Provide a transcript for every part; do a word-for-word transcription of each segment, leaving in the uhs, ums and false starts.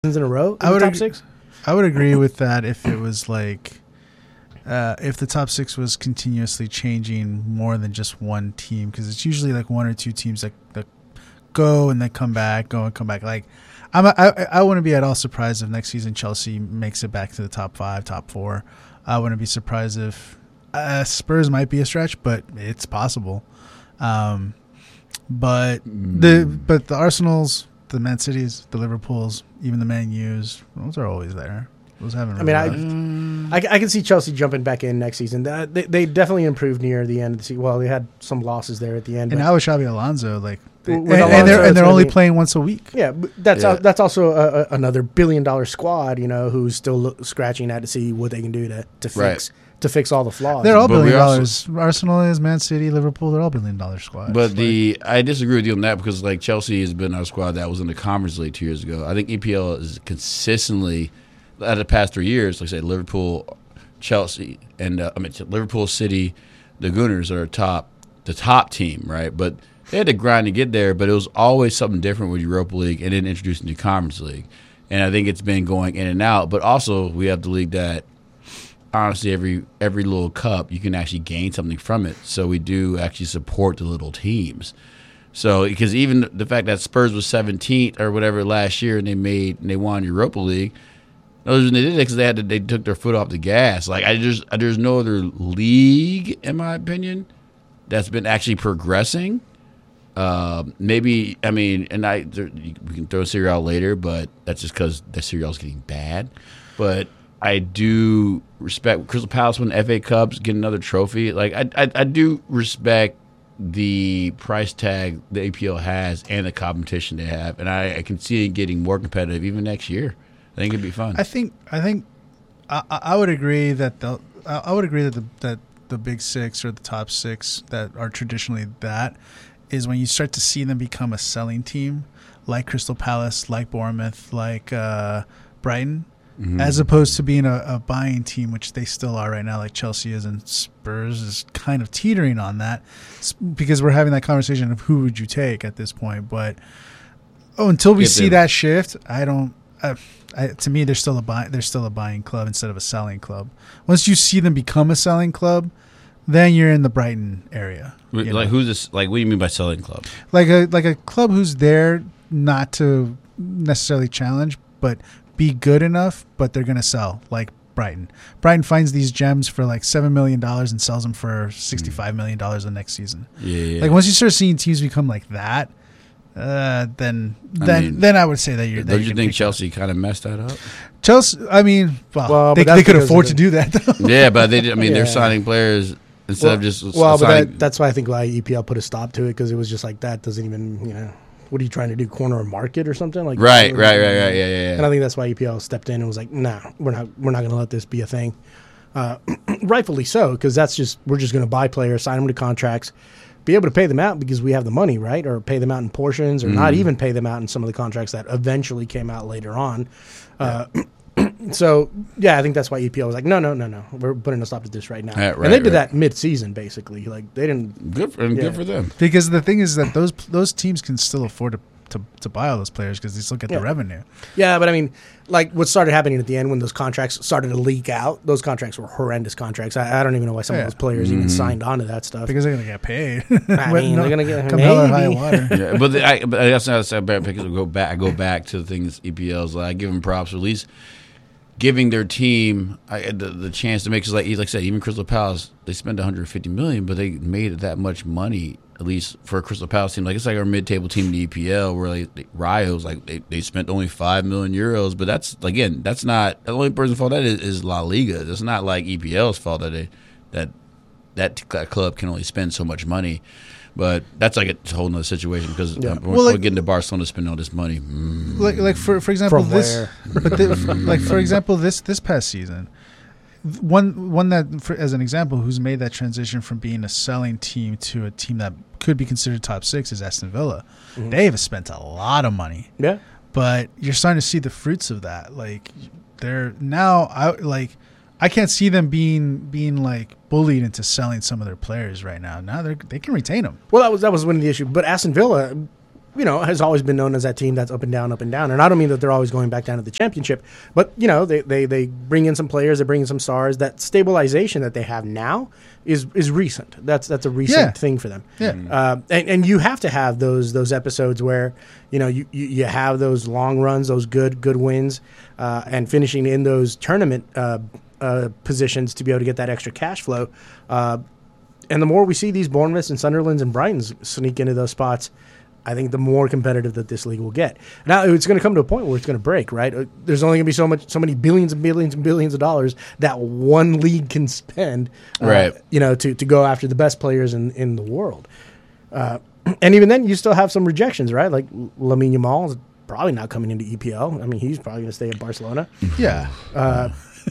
in a row in I the would top ag- six. I would agree with that if it was like uh, if the top six was continuously changing more than just one team, because it's usually like one or two teams that, that go and then come back, go and come back. Like I'm, a, I, I wouldn't be at all surprised if next season Chelsea makes it back to the top five, top four. I wouldn't be surprised if uh, Spurs might be a stretch, but it's possible. Um, but Mm. the but the Arsenals, the Man Cities, the Liverpools, even the Man U's, those are always there. Those haven't. I mean, I, really left. I I can see Chelsea jumping back in next season. Uh, They, they definitely improved near the end of the season. Well, they had some losses there at the end. And but- now with Xabi Alonso, like, they, With and, Alonso, and they're it's and they're gonna only be- playing once a week. Yeah, but that's Yeah. al- that's also a, a, another billion dollar squad, you know, who's still look, scratching at to see what they can do to, to fix Right. to fix all the flaws. They're all But we billion also- dollars. Arsenal is, Man City, Liverpool. They're all billion dollar squads. But Like, the I disagree with you on that because like Chelsea has been our squad that was in the Conference League two years ago. I think E P L is consistently out of the past three years. Like I said, Liverpool, Chelsea, and uh, I mean Liverpool, City, the Gunners are top the top team, right? But they had to grind to get there. But it was always something different with Europa League and then introducing the Conference League. And I think it's been going in and out. But also we have the league that honestly every every little cup you can actually gain something from it. So we do actually support the little teams. So because even the fact that Spurs was seventeenth or whatever last year and they made and they won Europa League, the reason they did it because they had to, they took their foot off the gas. Like I just there's no other league in my opinion that's been actually progressing. Uh, maybe I mean, and I there, we can throw Serie A later, but that's just because the Serie A is getting bad. But I do respect Crystal Palace win F A Cups, get another trophy. Like I, I, I do respect the price tag the A P L has and the competition they have, and I, I can see it getting more competitive even next year. I think it'd be fun. I think I think I, I would agree that the I I would agree that the that the big six or the top six that are traditionally that is when you start to see them become a selling team, like Crystal Palace, like Bournemouth, like uh, Brighton. Mhm. As opposed to being a, a buying team, which they still are right now, like Chelsea is, and Spurs is kind of teetering on that, s- because we're having that conversation of who would you take at this point. But oh, until we Get see them. that shift, I don't. I, I, to me, they're still a buy. They're still a buying club instead of a selling club. Once you see them become a selling club, then you're in the Brighton area. Like you know? who's this? Like what do you mean by selling club? like a like a club who's there not to necessarily challenge, but be good enough, but they're gonna sell, like Brighton. Brighton finds these gems for like seven million dollars and sells them for sixty-five million dollars the next season. Yeah, yeah. Like once you start seeing teams become like that, uh, then I then mean, then I would say that you're. that don't you're you gonna think pick Chelsea kind of messed that up? Chelsea? I mean, well, Well, they, but that's they could because of afford the- to do that. Though. Yeah, but they did, I mean they're Yeah. signing players instead well, of just well, but signing. that, that's why I think why E P L put a stop to it, because it was just like that doesn't even, you know, what are you trying to do, corner a market or something like right, that? right, right, right. Yeah, yeah. And yeah. I think that's why E P L stepped in and was like, nah, we're not we're not going to let this be a thing. Uh, rightfully so, because that's just we're just going to buy players, sign them to contracts, be able to pay them out because we have the money, right? Or pay them out in portions, or not even pay them out in some of the contracts that eventually came out later on. Uh, so yeah, I think that's why E P L was like, no, no, no, no, we're putting a stop to this right now. Yeah, right, and they did right. that mid-season, basically. Like they didn't. Good for and Yeah. good for them. Because the thing is that those those teams can still afford to to, to buy all those players because they still get Yeah. the revenue. Yeah, but I mean, like what started happening at the end when those contracts started to leak out, those contracts were horrendous contracts. I, I don't even know why some Yeah. of those players even signed on to that stuff. Because they're gonna get paid. I mean, they're gonna get come hell or high maybe. water. Yeah, but the, I, but that's not a bad because I go back. I go back to the things E P L's. Like, I give them props for at least giving their team I, the, the chance to make. Cause like like I said, even Crystal Palace, they spent one hundred fifty million dollars, but they made that much money. At least for a Crystal Palace team, like it's like our mid-table team in the E P L, where like they, Rio's like they, they spent only five million euros, but that's again that's not the only person's fault. That is, is La Liga. It's not like E P L's fault that they, that that that club can only spend so much money. But that's like a whole nother situation because Yeah. uh, we're, Well, like- we're getting to Barcelona to spend all this money. Mm. like like for for example From this, where? but the, like for example this this past season, one one that for, as an example who's made that transition from being a selling team to a team that could be considered top six is Aston Villa. Mm-hmm. They've spent a lot of money, Yeah. but you're starting to see the fruits of that. Like they're now I like I can't see them being being like bullied into selling some of their players right now. Now they they can retain them. Well, that was that was one of the issue. But Aston Villa, you know, has always been known as that team that's up and down, up and down. And I don't mean that they're always going back down to the championship, but, you know, they, they, they bring in some players, they bring in some stars. That stabilization that they have now is is recent. That's that's a recent Yeah. thing for them. Yeah. Uh, and, and you have to have those those episodes where, you know, you, you, you have those long runs, those good good wins, uh, and finishing in those tournament uh, uh, positions to be able to get that extra cash flow. Uh, and the more we see these Bournemouths and Sunderlands and Brightons sneak into those spots, I think the more competitive that this league will get. Now, it's going to come to a point where it's going to break, right? Uh, There's only going to be so much, so many billions and billions and billions of dollars that one league can spend, uh, Right. you know, to, to go after the best players in, in the world. Uh, and even then, you still have some rejections, right? Like Lamine Yamal is probably not coming into E P L. I mean, he's probably going to stay at Barcelona. Yeah. Uh,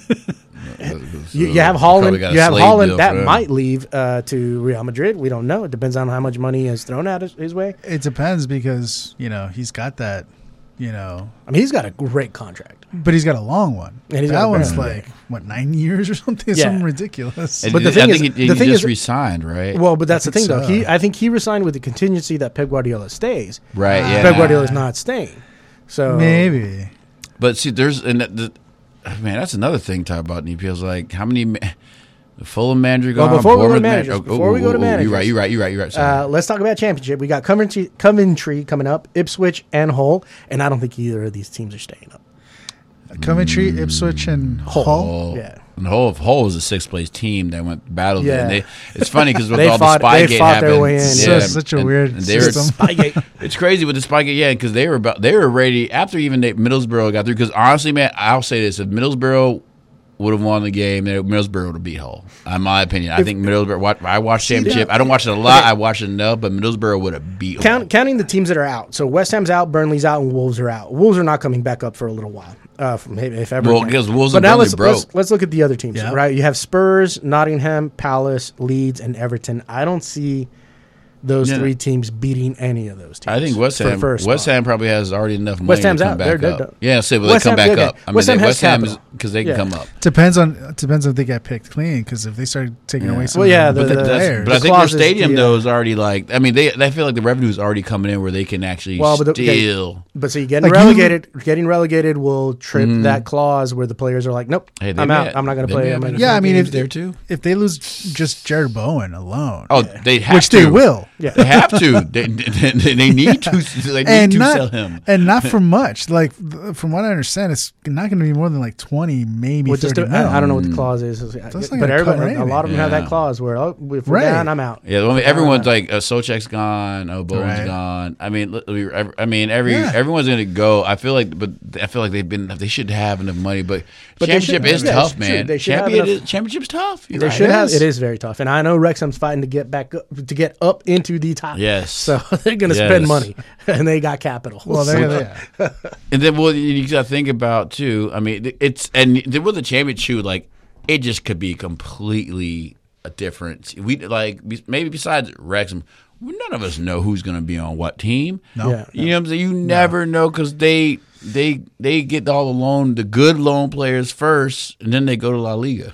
So you, you have Holland. probably got a You have slave Holland deal that for him. might leave uh, to Real Madrid. We don't know. It depends on how much money is thrown at his, his way. It depends because, you know, he's got that, you know, I mean, he's got a great contract. but he's got a long one. And he's that got a one's very- like, what, nine years or something? Yeah. Something ridiculous. And But the I thing think is- he, the he thing just is- resigned, right? Well, but that's the thing, think though. so. He, I think he resigned with the contingency that Pep Guardiola stays. right. Yeah. Pep Guardiola's not staying. So Maybe. But see, there's and that- the, man, that's another thing to talk about in E P L. Is like how many ma- the Fulham manager Well, gone. before we go to Bournemouth managers, man- before we go to You're managers. right. You're right. You're right. You're right. Sorry. Uh, let's talk about championship. We got Coventry, Coventry coming up, Ipswich and Hull, and I don't think either of these teams are staying up. Coventry, Ipswich, and Hull. Hull. yeah. And Hull, Hull was a sixth place team that went battled. Yeah. And they, it's funny because with They all fought- the Spygate they fought their happened, way in. So it's such a weird and they were- system. Spygate. It's crazy with the Spygate, yeah, because they were about they were ready after even they, Middlesbrough got through. Because honestly, man, I'll say this: if Middlesbrough would have won the game, then Middlesbrough would have beat Hull. In my opinion, I think Middlesbrough. Watch, I watched Championship. I don't watch it a lot. I watch it enough, but Middlesbrough would have beat Hull. Count, counting the teams that are out. So West Ham's out, Burnley's out, and Wolves are out. Wolves are not coming back up for a little while. Uh, from, if ever. Well, again. because Wolves but and now Burnley let's, broke. let's let's look at the other teams. Yeah. Right, you have Spurs, Nottingham, Palace, Leeds, and Everton. I don't see those Yeah. three teams beating any of those teams. I think West for Ham. first West spot. Ham probably has already enough money West Ham's to come out. back They're- they're up. done. Yeah, say, well, West they come Ham- back okay. up. I mean, West they, Ham has West Ham is capital. because they can Yeah. come up. Depends on depends if they get picked clean. Because if they start taking Yeah. away some, Well, of yeah, the, the- the the- That's- players. but I The think their clauses, stadium the, uh, though is already like. I mean, they they feel like the revenue is already coming in where they can actually Well, but the- okay. steal. But see, getting Like you- relegated, getting relegated will trip that clause where the players are like, "Nope, Hey, they I'm may out. have- I'm not going to they play." may I'm have gonna yeah, I mean, games if there too. if they lose just Jared Bowen alone, Oh, they have which to. they will, Yeah. They have to. They, they, they need to. They need and to not sell him. and not for much. Like th- from what I understand, it's not going to be more than like twenty, maybe Well, just thirty. I, I don't know Mm. what the clause is, not but gonna everybody, cover a anything. lot of them have that Yeah. clause where, oh, if we're Right. down, I'm out. Yeah, well, I mean, Yeah, everyone's I'm out. like, uh, Socek's gone. Oh, Bowen's Right. gone. I mean, li- we- ev- I mean, every Yeah. everyone's gonna go. I feel like, but I feel like they've been. They should have enough money, but, But they championship should- is yeah, tough, it's true. man. They should have Champion enough- is, championship's tough. You're They right. should It have. is. It is very tough, and I know Wrexham's fighting to get back up, to get up into the top. Yes. So they're going to Yes. spend money, and they got capital. Well, So- there, yeah. And then, well, you got to think about too. I mean, it's and then with the championship, like it just could be completely a different. We like be- maybe besides Wrexham, none of us know who's going to be on what team. No. Yeah. You know what I'm saying? You never know because they they they get all the loan, the good loan players first, and then they go to La Liga.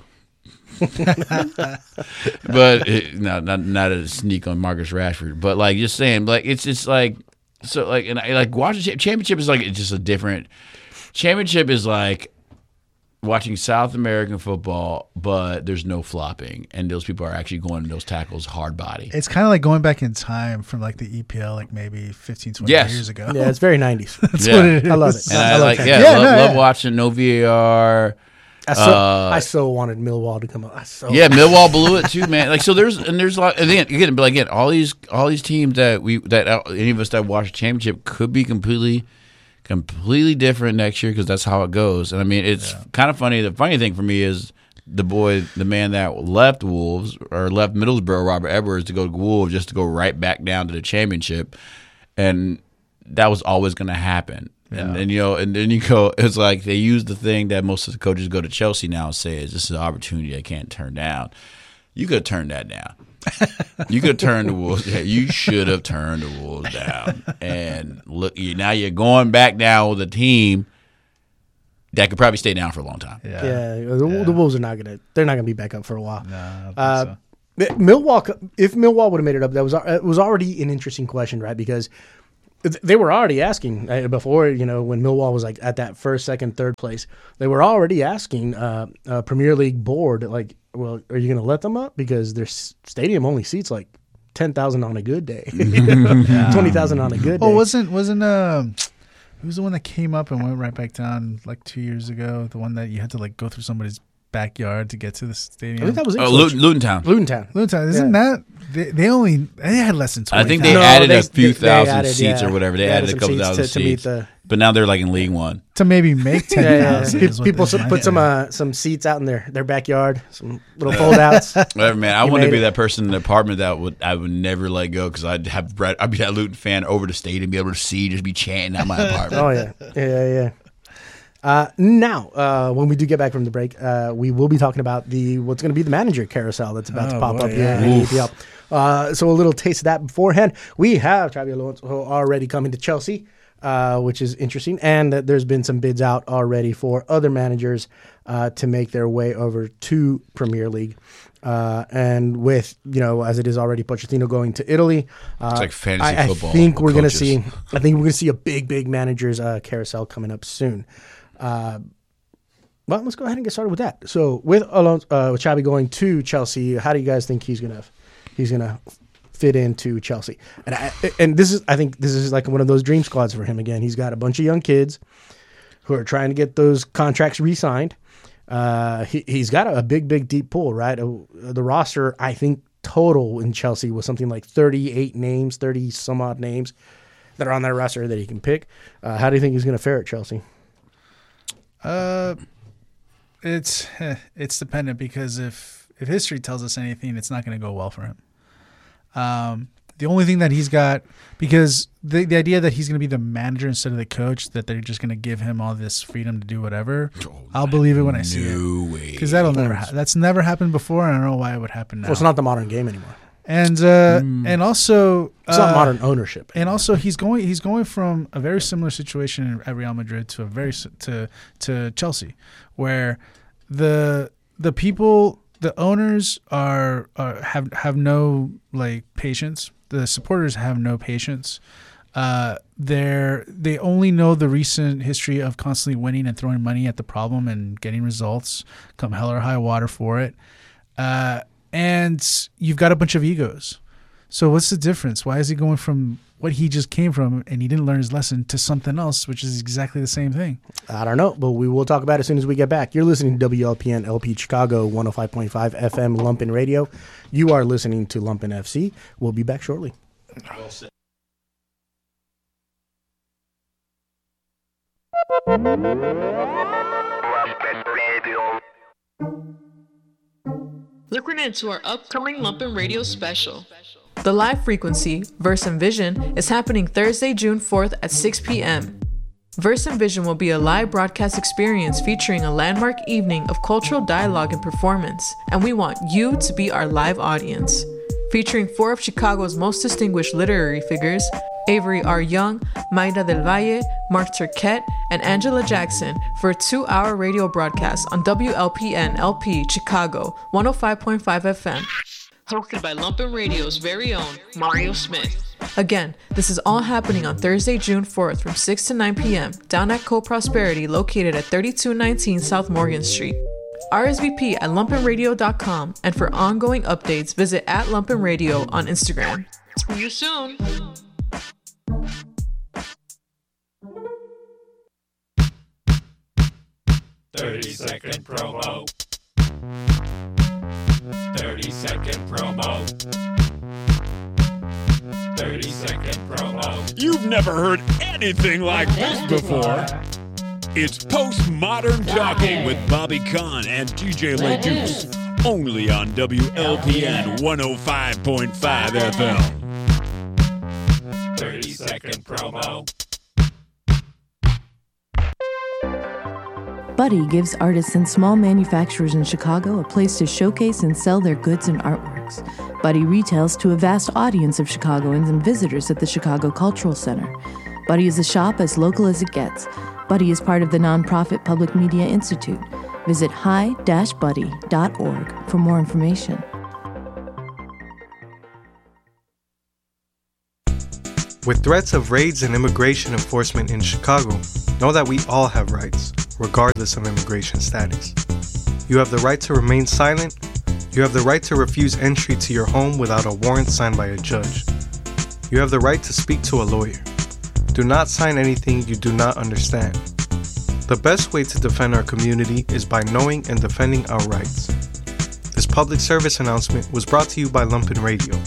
But it, no, not not a sneak on Marcus Rashford, but like just saying, like it's just like so like and I like watching cha- championship is like it's just a different championship is like watching South American football, but there's no flopping, and those people are actually going to those tackles hard body. It's kind of like going back in time from like the E P L, like maybe fifteen, twenty Yes. years ago. Yeah, it's very nineties. That's Yeah. what it is. I love it. And I I, love like championship. yeah, Yeah, love, no, love yeah. watching no V A R. I so, Uh, I so wanted Millwall to come up. I so Yeah, Millwall blew it too, man. Like so, there's and there's a lot. And again, again, but again, all these all these teams that we that uh, any of us that watch the championship could be completely, completely different next year because that's how it goes. And I mean, it's kind of funny. The funny thing for me is the boy, the man that left Wolves or left Middlesbrough, Robert Edwards, to go to Wolves just to go right back down to the championship, and that was always going to happen. And then you know, and then you go. It's like they use the thing that most of the coaches go to Chelsea now and say is this is an opportunity I can't turn down. You could have turned that down. You could have turned the Wolves. Yeah, you should have turned the Wolves down. And look, you, now you're going back down with a team that could probably stay down for a long time. Yeah. yeah. The, the Wolves are not gonna. They're not gonna be back up for a while. No, I don't think Uh, so. Millwall, if Millwall would have made it up, that was it was already an interesting question, right? Because they were already asking uh, before, you know, when Millwall was like at that first, second, third place, they were already asking uh, uh, Premier League board, like, well, are you going to let them up? Because their s- stadium only seats like ten thousand on a good day, twenty thousand on a good day. Oh, wasn't, wasn't, uh, who was the one that came up and went right back down like two years ago? The one that you had to like go through somebody's backyard to get to the stadium. I think that was Oh, Ipswich. Luton, Luton Town. Luton Town. Luton Town, isn't Yeah. that they, they only they had less than twenty. I think they No, added they- a few they- they thousand added, seats yeah. or whatever. They, They added, added a some couple seats thousand to- to meet seats. the- But now they're like in League One. to maybe make ten Yeah, yeah, thousand. yeah. Pe- People s- put some uh, some seats out in their, their backyard, some little foldouts. Whatever, man. I You want to made be it. that person in the apartment that would I would never let go because I'd have Brett, I'd be that Luton fan over the stadium, be able to see, just be chanting at my apartment. Oh yeah, yeah, yeah. yeah. Uh, now, uh, when we do get back from the break, uh, we will be talking about the what's going to be the manager carousel that's about to Oh, pop boy, up here yeah. in the E P L. Uh, so a little taste of that beforehand. We have Xabi Alonso already coming to Chelsea, uh, which is interesting, and uh, there's been some bids out already for other managers uh, to make their way over to Premier League. Uh, and with, you know, as it is already Pochettino going to Italy, uh, It's like fantasy I, football I think we're going to coaches. see. I think we're going to see a big, big managers uh, carousel coming up soon. Uh, well, let's go ahead and get started with that. So, with Alonso, uh, with Xabi going to Chelsea, how do you guys think he's gonna he's gonna fit into Chelsea? And I, and this is, I think, this is like one of those dream squads for him again. He's got a bunch of young kids who are trying to get those contracts re-signed. Uh, he he's got a, a big, big, deep pool, right? Uh, the roster, I think, total in Chelsea was something like thirty-eight names, thirty some odd names that are on that roster that he can pick. Uh, how do you think he's going to fare at Chelsea? Uh, it's eh, it's dependent because if if history tells us anything, it's not going to go well for him. Um, the only thing that he's got, because the the idea that he's going to be the manager instead of the coach, that they're just going to give him all this freedom to do whatever, Oh, I'll believe it when I see it. No way. Because that'll never ha- that's never happened before, and I don't know why it would happen now. Well, it's not the modern game anymore. and uh, and also It's uh, not modern ownership. And also, he's going he's going from a very similar situation at Real Madrid to a very s- to to Chelsea, where the the people, the owners are, are have have no like patience. The supporters have no patience. Uh, they're they only know the recent history of constantly winning and throwing money at the problem and getting results, come hell or high water for it. Uh, and you've got a bunch of egos. So what's the difference? Why is he going from what he just came from and he didn't learn his lesson to something else, which is exactly the same thing? I don't know, but we will talk about it as soon as we get back. You're listening to W L P N L P Chicago one oh five point five F M Lumpen Radio. You are listening to Lumpen F C. We'll be back shortly. Looking into our upcoming Lumpen Radio special. The live frequency, Verse and Vision, is happening Thursday, June fourth at six p.m. Verse and Vision will be a live broadcast experience featuring a landmark evening of cultural dialogue and performance, and we want you to be our live audience. Featuring four of Chicago's most distinguished literary figures, Avery R. Young, Mayra del Valle, Mark Turquette, and Angela Jackson for a two-hour radio broadcast on W L P N L P Chicago one oh five point five F M. Hosted by Lumpen Radio's very own Mario Smith. Again, this is all happening on Thursday, June fourth from six to nine p.m. down at Co-Prosperity located at thirty-two nineteen South Morgan Street. R S V P at lumpen radio dot com, and for ongoing updates, visit at Lumpen Radio on Instagram. See you soon. thirty second promo. thirty second promo. thirty second promo. You've never heard anything like this before. It's Postmodern Talking with Bobby Kahn and D J LeDuce. Only on W L P N one oh five point five F M. thirty second promo. Buddy gives artists and small manufacturers in Chicago a place to showcase and sell their goods and artworks. Buddy retails to a vast audience of Chicagoans and visitors at the Chicago Cultural Center. Buddy is a shop as local as it gets. Buddy is part of the nonprofit Public Media Institute. Visit hi dash buddy dot org for more information. With threats of raids and immigration enforcement in Chicago, know that we all have rights, regardless of immigration status. You have the right to remain silent. You have the right to refuse entry to your home without a warrant signed by a judge. You have the right to speak to a lawyer. Do not sign anything you do not understand. The best way to defend our community is by knowing and defending our rights. This public service announcement was brought to you by Lumpen Radio.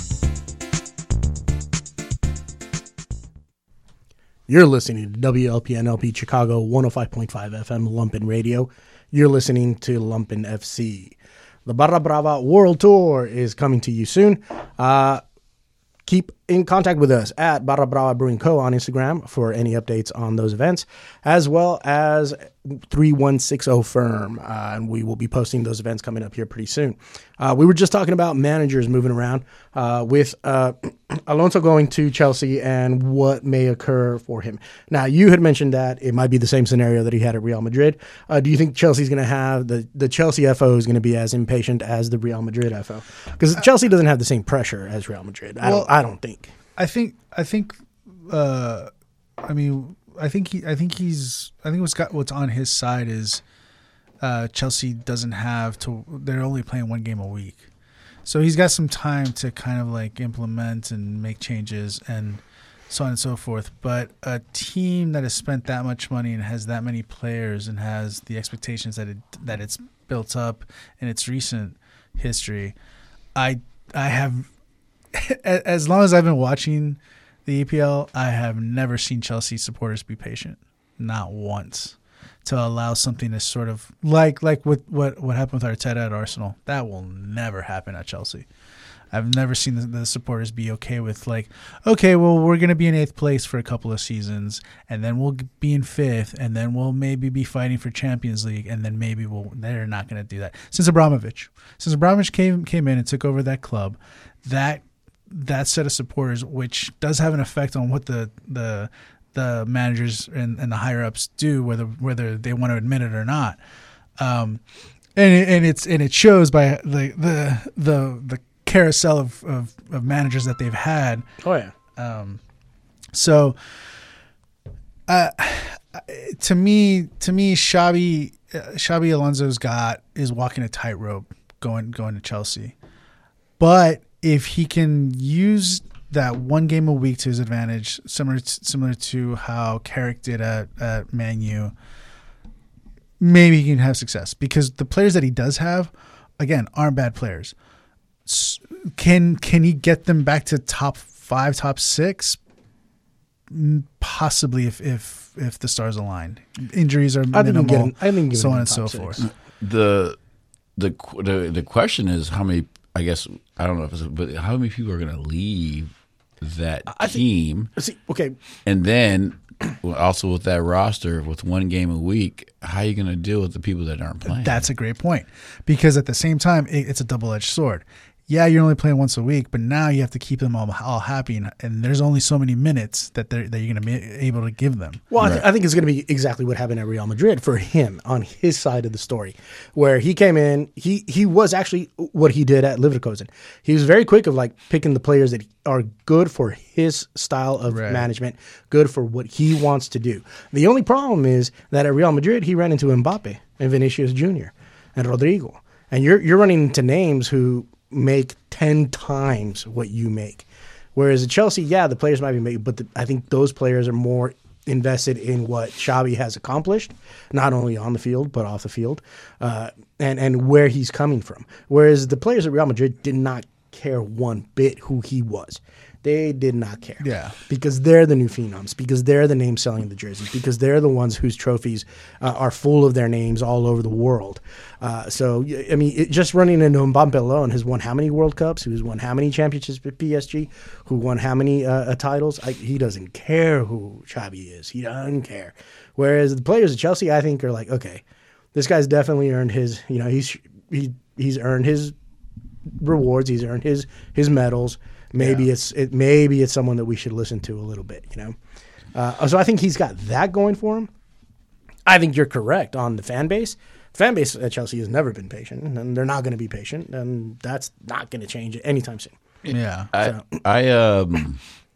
You're listening to W L P N L P Chicago one oh five point five F M Lumpen Radio. You're listening to Lumpen F C. The Barra Brava World Tour is coming to you soon. Uh, keep in contact with us at Barra Brava Brewing Co. on Instagram for any updates on those events, as well as three one six zero Firm. Uh, and we will be posting those events coming up here pretty soon. Uh, we were just talking about managers moving around uh, with uh, Alonso going to Chelsea and what may occur for him. Now, you had mentioned that it might be the same scenario that he had at Real Madrid. Uh, do you think Chelsea's going to have the, the Chelsea F O is going to be as impatient as the Real Madrid F O? Because Chelsea doesn't have the same pressure as Real Madrid. I Well, don't. I don't think. I think I think uh, I mean I think he I think he's I think what's got what's on his side is uh, Chelsea doesn't have to they're only playing one game a week. So he's got some time to kind of like implement and make changes and so on and so forth. But a team that has spent that much money and has that many players and has the expectations that it that it's built up in its recent history, I I have as long as I've been watching the E P L, I have never seen Chelsea supporters be patient, not once, to allow something to sort of like like what what what happened with Arteta at Arsenal. That will never happen at Chelsea. I've never seen the, the supporters be okay with like, okay, well, we're going to be in eighth place for a couple of seasons, and then we'll be in fifth, and then we'll maybe be fighting for Champions League, and then maybe we'll. They're not going to do that. Since Abramovich, since Abramovich came came in and took over that club, that. that set of supporters, which does have an effect on what the the the managers and, and the higher ups do, whether whether they want to admit it or not, um, and it, and it's and it shows by the the the, the carousel of, of, of managers that they've had. Oh yeah. Um, so, uh, to me, to me, Xabi uh, Xabi Alonso's got is walking a tightrope going going to Chelsea, but if he can use that one game a week to his advantage, similar to, similar to how Carrick did at, at Man U, maybe he can have success. Because the players that he does have, again, aren't bad players. Can can he get them back to top five, top six? Possibly, if if if the stars align. Injuries are I think minimal, him, I think so on him and so top forth. six. The the the the question is how many. I guess I don't know if it's, but how many people are going to leave that I team? Think, see, okay, and then also with that roster with one game a week, how are you going to deal with the people that aren't playing? That's a great point, because at the same time, it, it's a double-edged sword. Yeah, you're only playing once a week, but now you have to keep them all, all happy, and, and there's only so many minutes that they're, that you're going to be able to give them. Well, Right. I, th- I think it's going to be exactly what happened at Real Madrid for him on his side of the story, where he came in. He he was actually what he did at Leverkusen. He was very quick of like picking the players that are good for his style of Right. management, good for what he wants to do. The only problem is that at Real Madrid he ran into Mbappe and Vinicius Junior and Rodrigo, and you're you're running into names who make ten times what you make. Whereas at Chelsea, yeah, the players might be making, but the, I think those players are more invested in what Xabi has accomplished, not only on the field, but off the field, uh, and, and where he's coming from. Whereas the players at Real Madrid did not care one bit who he was. They did not care. Yeah. Because they're the new phenoms, because they're the names selling the jerseys, because they're the ones whose trophies uh, are full of their names all over the world. Uh, so, I mean, it, just running into Mbappe alone has won how many World Cups, who's won how many championships with P S G, who won how many uh, uh, titles. I, he doesn't care who Xabi is. He doesn't care. Whereas the players at Chelsea, I think, are like, okay, this guy's definitely earned his, you know, he's he he's earned his rewards. He's earned his his medals. Maybe yeah. it's it. Maybe it's someone that we should listen to a little bit. You know, uh, so I think he's got that going for him. I think you're correct on the fan base. Fan base at Chelsea has never been patient, and they're not going to be patient, and that's not going to change anytime soon. Yeah. I, So. I um,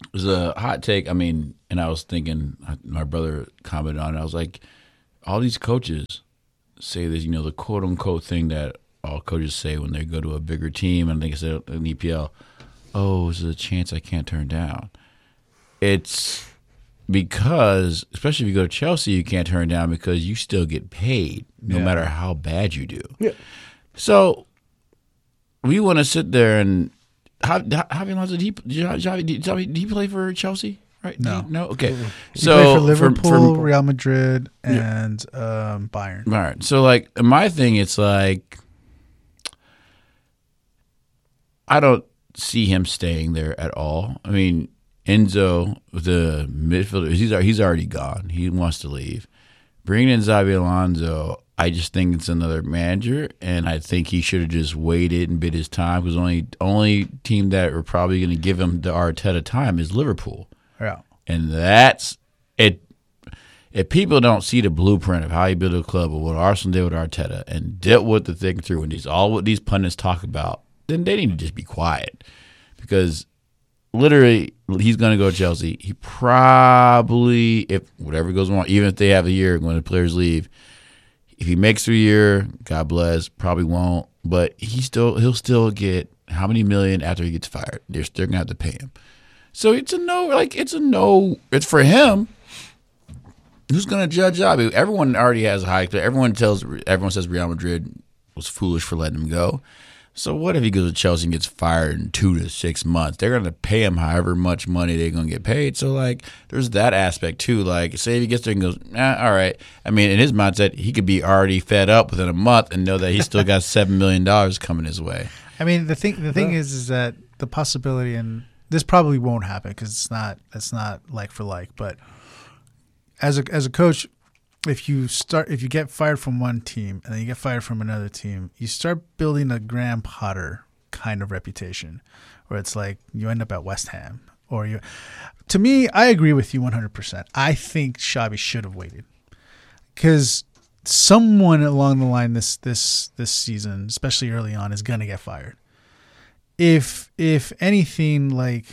It was a hot take. I mean, and I was thinking, my brother commented on it. I was like, all these coaches say this, you know, the quote unquote thing that all coaches say when they go to a bigger team, and I think it's an E P L. Oh, is a chance I can't turn down. It's because, especially if you go to Chelsea, you can't turn down because you still get paid no yeah. matter how bad you do. Yeah. So we want to sit there and Javi Alonso, did he, Javi, did he play for Chelsea? Right? No. He, no? Okay. He so played for Liverpool, for, for, Real Madrid, and yeah. um, Bayern. Bayern. So, like, my thing, it's like, I don't see him staying there at all. I mean, Enzo, the midfielder, he's he's already gone. He wants to leave. Bringing in Xabi Alonso, I just think it's another manager, and I think he should have just waited and bid his time, because only only team that are probably going to give him the Arteta time is Liverpool. Yeah, and that's it. If people don't see the blueprint of how you build a club, or what Arsenal did with Arteta and dealt with the thing through, and these all what these pundits talk about, then they need to just be quiet, because literally he's going to go to Chelsea. He probably, if whatever goes wrong, even if they have a year when the players leave, if he makes through a year, God bless, probably won't, but he still he'll still get how many million after he gets fired? They're still going to have to pay him. So it's a no, like it's a no. It's for him. Who's going to judge Xabi? Everyone already has a high. Everyone tells everyone says Real Madrid was foolish for letting him go. So what if he goes to Chelsea and gets fired in two to six months? They're going to pay him however much money they're going to get paid. So, like, there's that aspect, too. Like, say if he gets there and goes, nah, all right. I mean, in his mindset, he could be already fed up within a month and know that he's still got seven million dollars coming his way. I mean, the thing the thing yeah. is is that the possibility, and this probably won't happen because it's not, it's not like for like, but as a as a coach, if you start, if you get fired from one team and then you get fired from another team, you start building a Graham Potter kind of reputation, where it's like you end up at West Ham, or you. To me, I agree with you one hundred percent. I think Xabi should have waited, because someone along the line this this this season, especially early on, is gonna get fired. If if anything, like.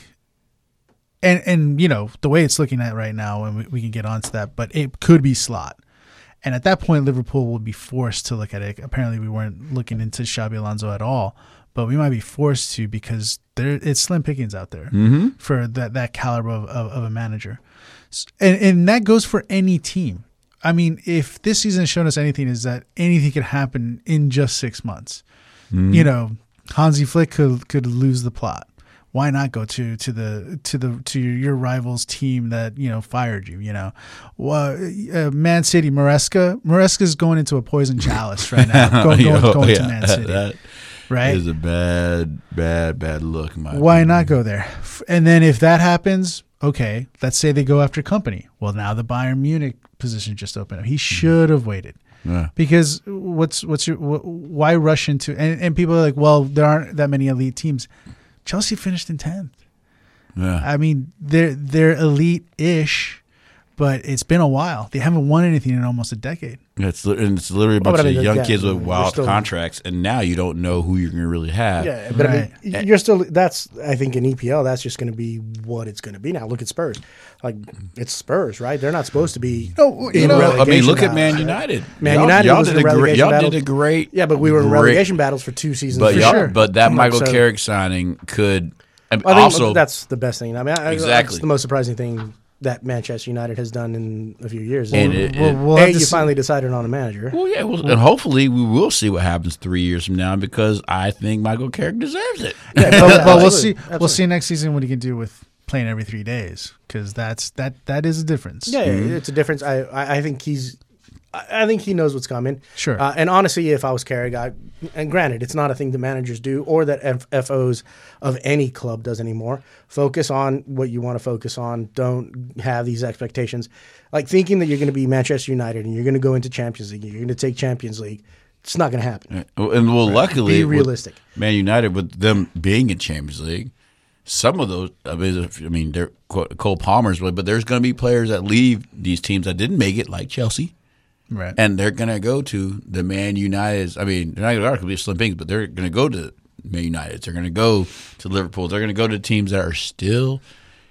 And, and you know, the way it's looking at right now, and we, we can get onto that, but it could be Slot. And at that point, Liverpool will be forced to look at it. Apparently, we weren't looking into Xabi Alonso at all, but we might be forced to, because there it's slim pickings out there mm-hmm. for that, that caliber of, of, of a manager. And, and that goes for any team. I mean, if this season has shown us anything, is that anything could happen in just six months. Mm-hmm. You know, Hansi Flick could could lose the plot. Why not go to, to the to the to your rival's team that, you know, fired you? You know, well, uh, Man City, Maresca, Maresca's going into a poison chalice right now. Go, Yo, going going yeah, to Man City, that right? Is a bad, bad, bad look. In my Why opinion. not go there? And then if that happens, okay, let's say they go after Company. Well, now the Bayern Munich position just opened up. He should have waited. Yeah. Because what's what's your wh- why rush into and, and people are like, well, there aren't that many elite teams. Chelsea finished in tenth. Yeah. I mean, they're they're elite-ish, but it's been a while. They haven't won anything in almost a decade. Yeah, it's, and it's literally a bunch well, I mean, of young yeah, kids with wild still, contracts, and now you don't know who you're going to really have. Yeah, but right. I mean, you're still. That's I think in E P L, that's just going to be what it's going to be now. Look at Spurs. Like it's Spurs, right? They're not supposed to be. No, you in know, I mean, look at battles, Man right? United. Man y'all, United y'all was did in a great. relegation Y'all battles. did a great. Yeah, but we were in great, relegation battles for two seasons. But for y'all, sure. but that Michael so, Carrick signing could. And I think also, that's the best thing. I mean, I, exactly. that's the most surprising thing that Manchester United has done in a few years. And it, We'll- it, we'll A, have to you see- finally decided on a manager. well, yeah, well, and hopefully we will see what happens three years from now, because I think Michael Carrick deserves it. Yeah, but, but we'll absolutely, see. We'll absolutely. see next season what he can do with playing every three days, because that's that that is a difference. Yeah, yeah, it's a difference. I, I, I think he's, I I think he knows what's coming. Sure. Uh, and honestly, if I was Carrick, I, and granted, it's not a thing that managers do or that F- FOs of any club does anymore. Focus on what you want to focus on. Don't have these expectations, like thinking that you're going to be Manchester United and you're going to go into Champions League. You're going to take Champions League. It's not going to happen. And well, luckily, Be with realistic. Man United, with them being in Champions League, some of those, I mean, I mean, they're Cole Palmer's, but there's going to be players that leave these teams that didn't make it, like Chelsea. Right. And they're going to go to the Man Uniteds. I mean, they're not going to be slim pickings, but they're going to go to Man Uniteds. They're going to go to Liverpool. They're going to go to teams that are still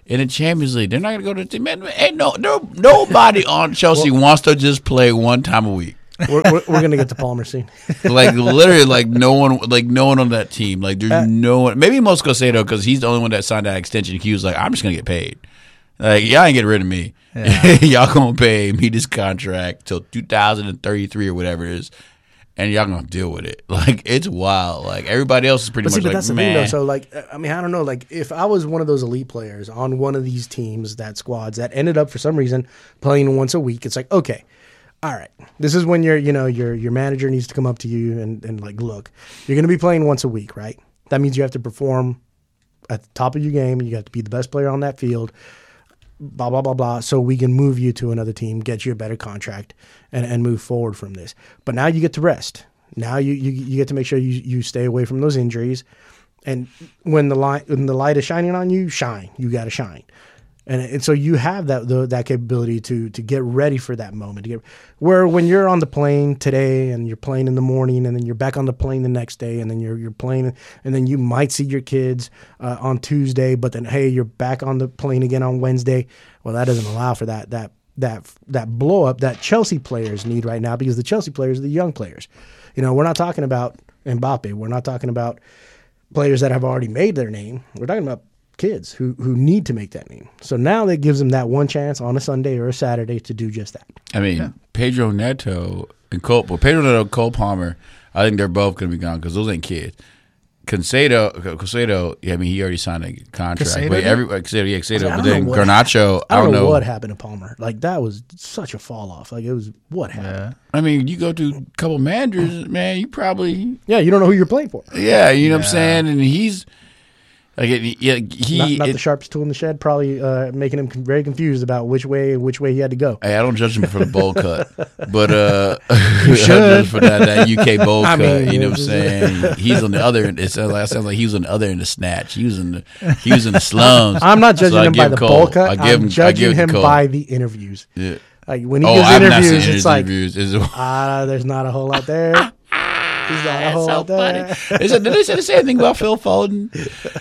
in the Champions League. They're not going to go to the team. Man, ain't no, no, nobody on Chelsea well, wants to just play one time a week. We're, we're, we're going to get to Palmer soon. Like, literally, like no one like no one on that team. Like, there's uh, no one. Maybe Moscow Sato, because he's the only one that signed that extension. He was like, I'm just going to get paid. Like, y'all ain't getting rid of me. Yeah. Y'all going to pay me this contract till two thousand thirty-three or whatever it is. And y'all gonna deal with it. Like, it's wild. Like, everybody else is pretty but much see, but like, that's the man. thing, though. So, like, I mean, I don't know. Like, if I was one of those elite players on one of these teams, that squads that ended up for some reason playing once a week, it's like, okay, all right, this is when your, you know, your your manager needs to come up to you and, and like, look, you're gonna be playing once a week, right? That means you have to perform at the top of your game. You have to be the best player on that field. Blah, blah, blah, blah, so we can move you to another team, get you a better contract, and, and move forward from this. But now you get to rest. Now you, you, you get to make sure you, you stay away from those injuries. And when the light when the light is shining on you, shine. You got to shine. And, and so you have that the, that capability to to get ready for that moment. To get, where when you're on the plane today and you're playing in the morning and then you're back on the plane the next day and then you're you're playing and then you might see your kids uh, on Tuesday, but then hey, you're back on the plane again on Wednesday. Well, that doesn't allow for that that that that blow up that Chelsea players need right now, because the Chelsea players are the young players. You know, we're not talking about Mbappe. We're not talking about players that have already made their name. We're talking about kids who, who need to make that name. So now that gives them that one chance on a Sunday or a Saturday to do just that. I mean, yeah. Pedro Neto and Cole, well, Pedro Neto and Cole Palmer, I think they're both going to be gone because those ain't kids. Concedo, Concedo, yeah, I mean, he already signed a contract. Casado? Wait, every Concedo, yeah, Concedo, I but don't then know what Garnacho, I don't, I don't know, know what happened to Palmer. Like, that was such a fall off. Like, it was what happened. Yeah. I mean, you go to a couple managers, man, you probably Yeah, you don't know who you're playing for. yeah, you know what I'm Yeah. saying, and he's like, it, yeah, he Not, not it, the sharpest tool in the shed, probably uh, making him con- very confused about which way which way he had to go. Hey, I don't judge him for the bowl cut, but uh, You I should. judge for that, that U K bowl I cut. mean, you know what I'm it's- saying? He's on the other end. It sounds like, it sounds like he was on the other end of snatch. He was in the he was in the slums. I'm not judging So I him by give the Cole. bowl I cut. give I'm him- I judging give him Cole. by the interviews. Yeah. Like, when he Oh, gives I've not interviews, seen it's his like, interviews. Is- ah, there's not a whole lot there. There's not a whole so lot there. They said, did they say the same thing about Phil Foden?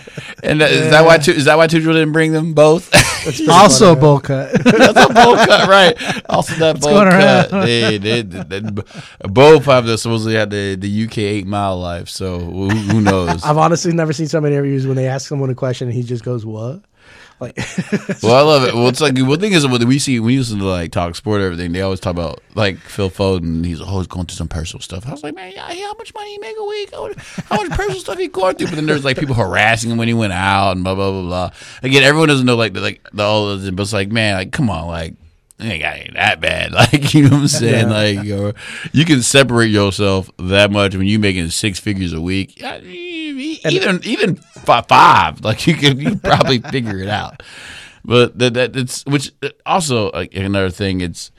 And that, is that why Tu- is that why Tuchel didn't bring them both? Also, bowl cut. That's a bowl cut, right? Also, that bowl going cut. around? They, they, they, they, both have the supposedly had the, the U K eight mile life. So who, who knows? I've honestly never seen some interviews when they ask someone a question and he just goes, "What?" Like, Well, I love it. Well, it's like one thing is when we see we used to like talk sport, everything. They always talk about like Phil Foden. He's always going through some personal stuff. I was like, man, yeah, how much money you make a week? How much, how much personal stuff he going through? But then there's like people harassing him when he went out and blah blah blah blah. Again, everyone doesn't know like the, like the all of this, but it's like, man, like come on, like. It ain't got ain't that bad. Like, you know what I'm saying? Yeah. Like, you know, you can separate yourself that much when you making six figures a week. Yeah, even even fi- five, like you can you can probably figure it out. But that that it's which also like, another thing. It's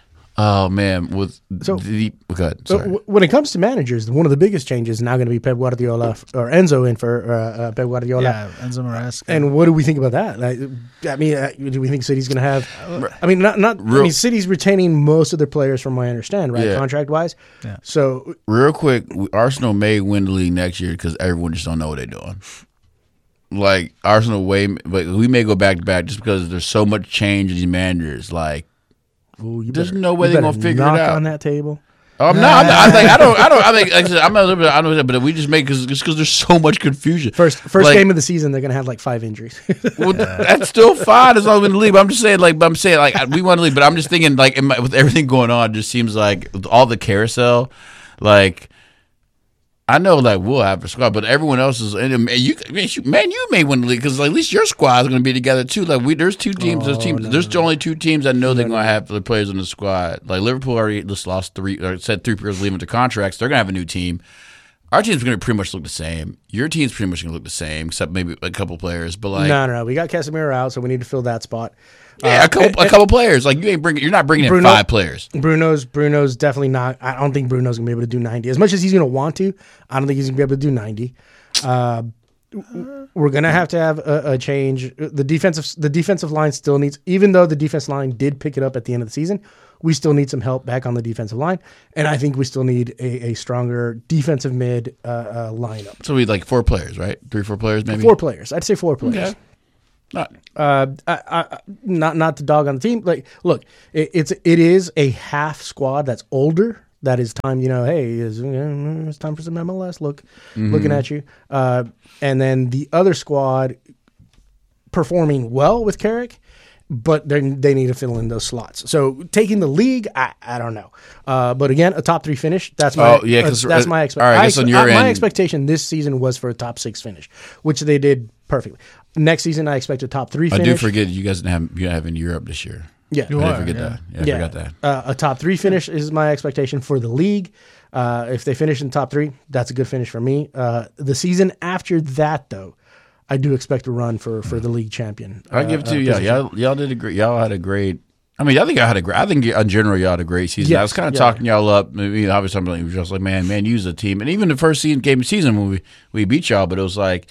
oh man, with So- the go ahead. so Sorry. w- when it comes to managers, one of the biggest changes is now going to be Pep Guardiola f- or Enzo in for uh, uh, Pep Guardiola. Yeah, Enzo Maresca. And what do we think about that? Like, I mean, uh, do we think City's going to have? I mean, not not. I Real- mean, City's retaining most of their players, from what I understand, right? Yeah. Contract wise. Yeah. So Real quick, Arsenal may win the league next year because everyone just don't know what they're doing. Like Arsenal, way, but we may go back to back just because there's so much change in these managers. Like, ooh, you There's better- no way you they're better gonna figure it knock out. on that table. I'm not. I'm not I think I don't. I don't. I think like I said, I'm not. a little bit- I don't know, but we just make because just because there's so much confusion. First first Like, game of the season, they're going to have like five injuries. Well, that's still fine as long as we leave. But I'm just saying, like, but I'm saying, like, we want to leave. But I'm just thinking, like, in my, with everything going on, it just seems like with all the carousel, like, I know, like, we'll have a squad, but everyone else is. And man, you, man, you may win the league because like, at least your squad is going to be together too. Like, we there's two teams. There's Oh, teams. no, there's no. only two teams I know they're going to have the players in the squad. Like Liverpool already just lost three, or said three players leaving to contracts. They're going to have a new team. Our team's going to pretty much look the same. Your team's pretty much going to look the same, except maybe a couple players. But like, no, no, no. We got Casemiro out, so we need to fill that spot. yeah, Uh, a couple, and- a couple players. Like you ain't bringing. You're not bringing in Bruno- five players. Bruno's Bruno's definitely not. I don't think Bruno's gonna be able to do ninety. As much as he's gonna want to, I don't think he's gonna be able to do ninety. Uh, we're gonna have to have a, a change. The defensive the defensive line still needs, even though the defense line did pick it up at the end of the season, we still need some help back on the defensive line, and I think we still need a, a stronger defensive mid uh, uh, lineup. So we like four players, right? Three, four players, maybe. Four players, I'd say four players. Okay. Not. Uh, I, I, not not the dog on the team. Like, look, it, it's it is a half squad that's older. That is time. You know, hey, it's, it's time for some M L S. Look, Mm-hmm. looking at you. Uh, and then the other squad performing well with Carrick, but they they need to fill in those slots. So taking the league, I, I don't know. Uh, but again, a top three finish. That's my Oh, yeah, 'cause, uh, that's uh, my all expectation. right, I guess on your my end- expectation this season was for a top six finish, which they did perfectly. Next season, I expect a top three I finish. do forget you guys didn't have you have in Europe this year. Yeah, You I are, did forget yeah. that. Yeah, I forgot that. Uh, a top three finish is my expectation for the league. Uh, if they finish in top three, that's a good finish for me. Uh, the season after that, though, I do expect a run for, for the league champion. I uh, give it to uh, you. Yeah, position. y'all, y'all did a great. Y'all had a great. I mean, I think I had a great. I think in general y'all had a great season. I Yes, was kind of yeah. talking y'all up. Maybe obviously something was just like, man, man, use a team. And even the first season, game of season when we, we beat y'all, but it was like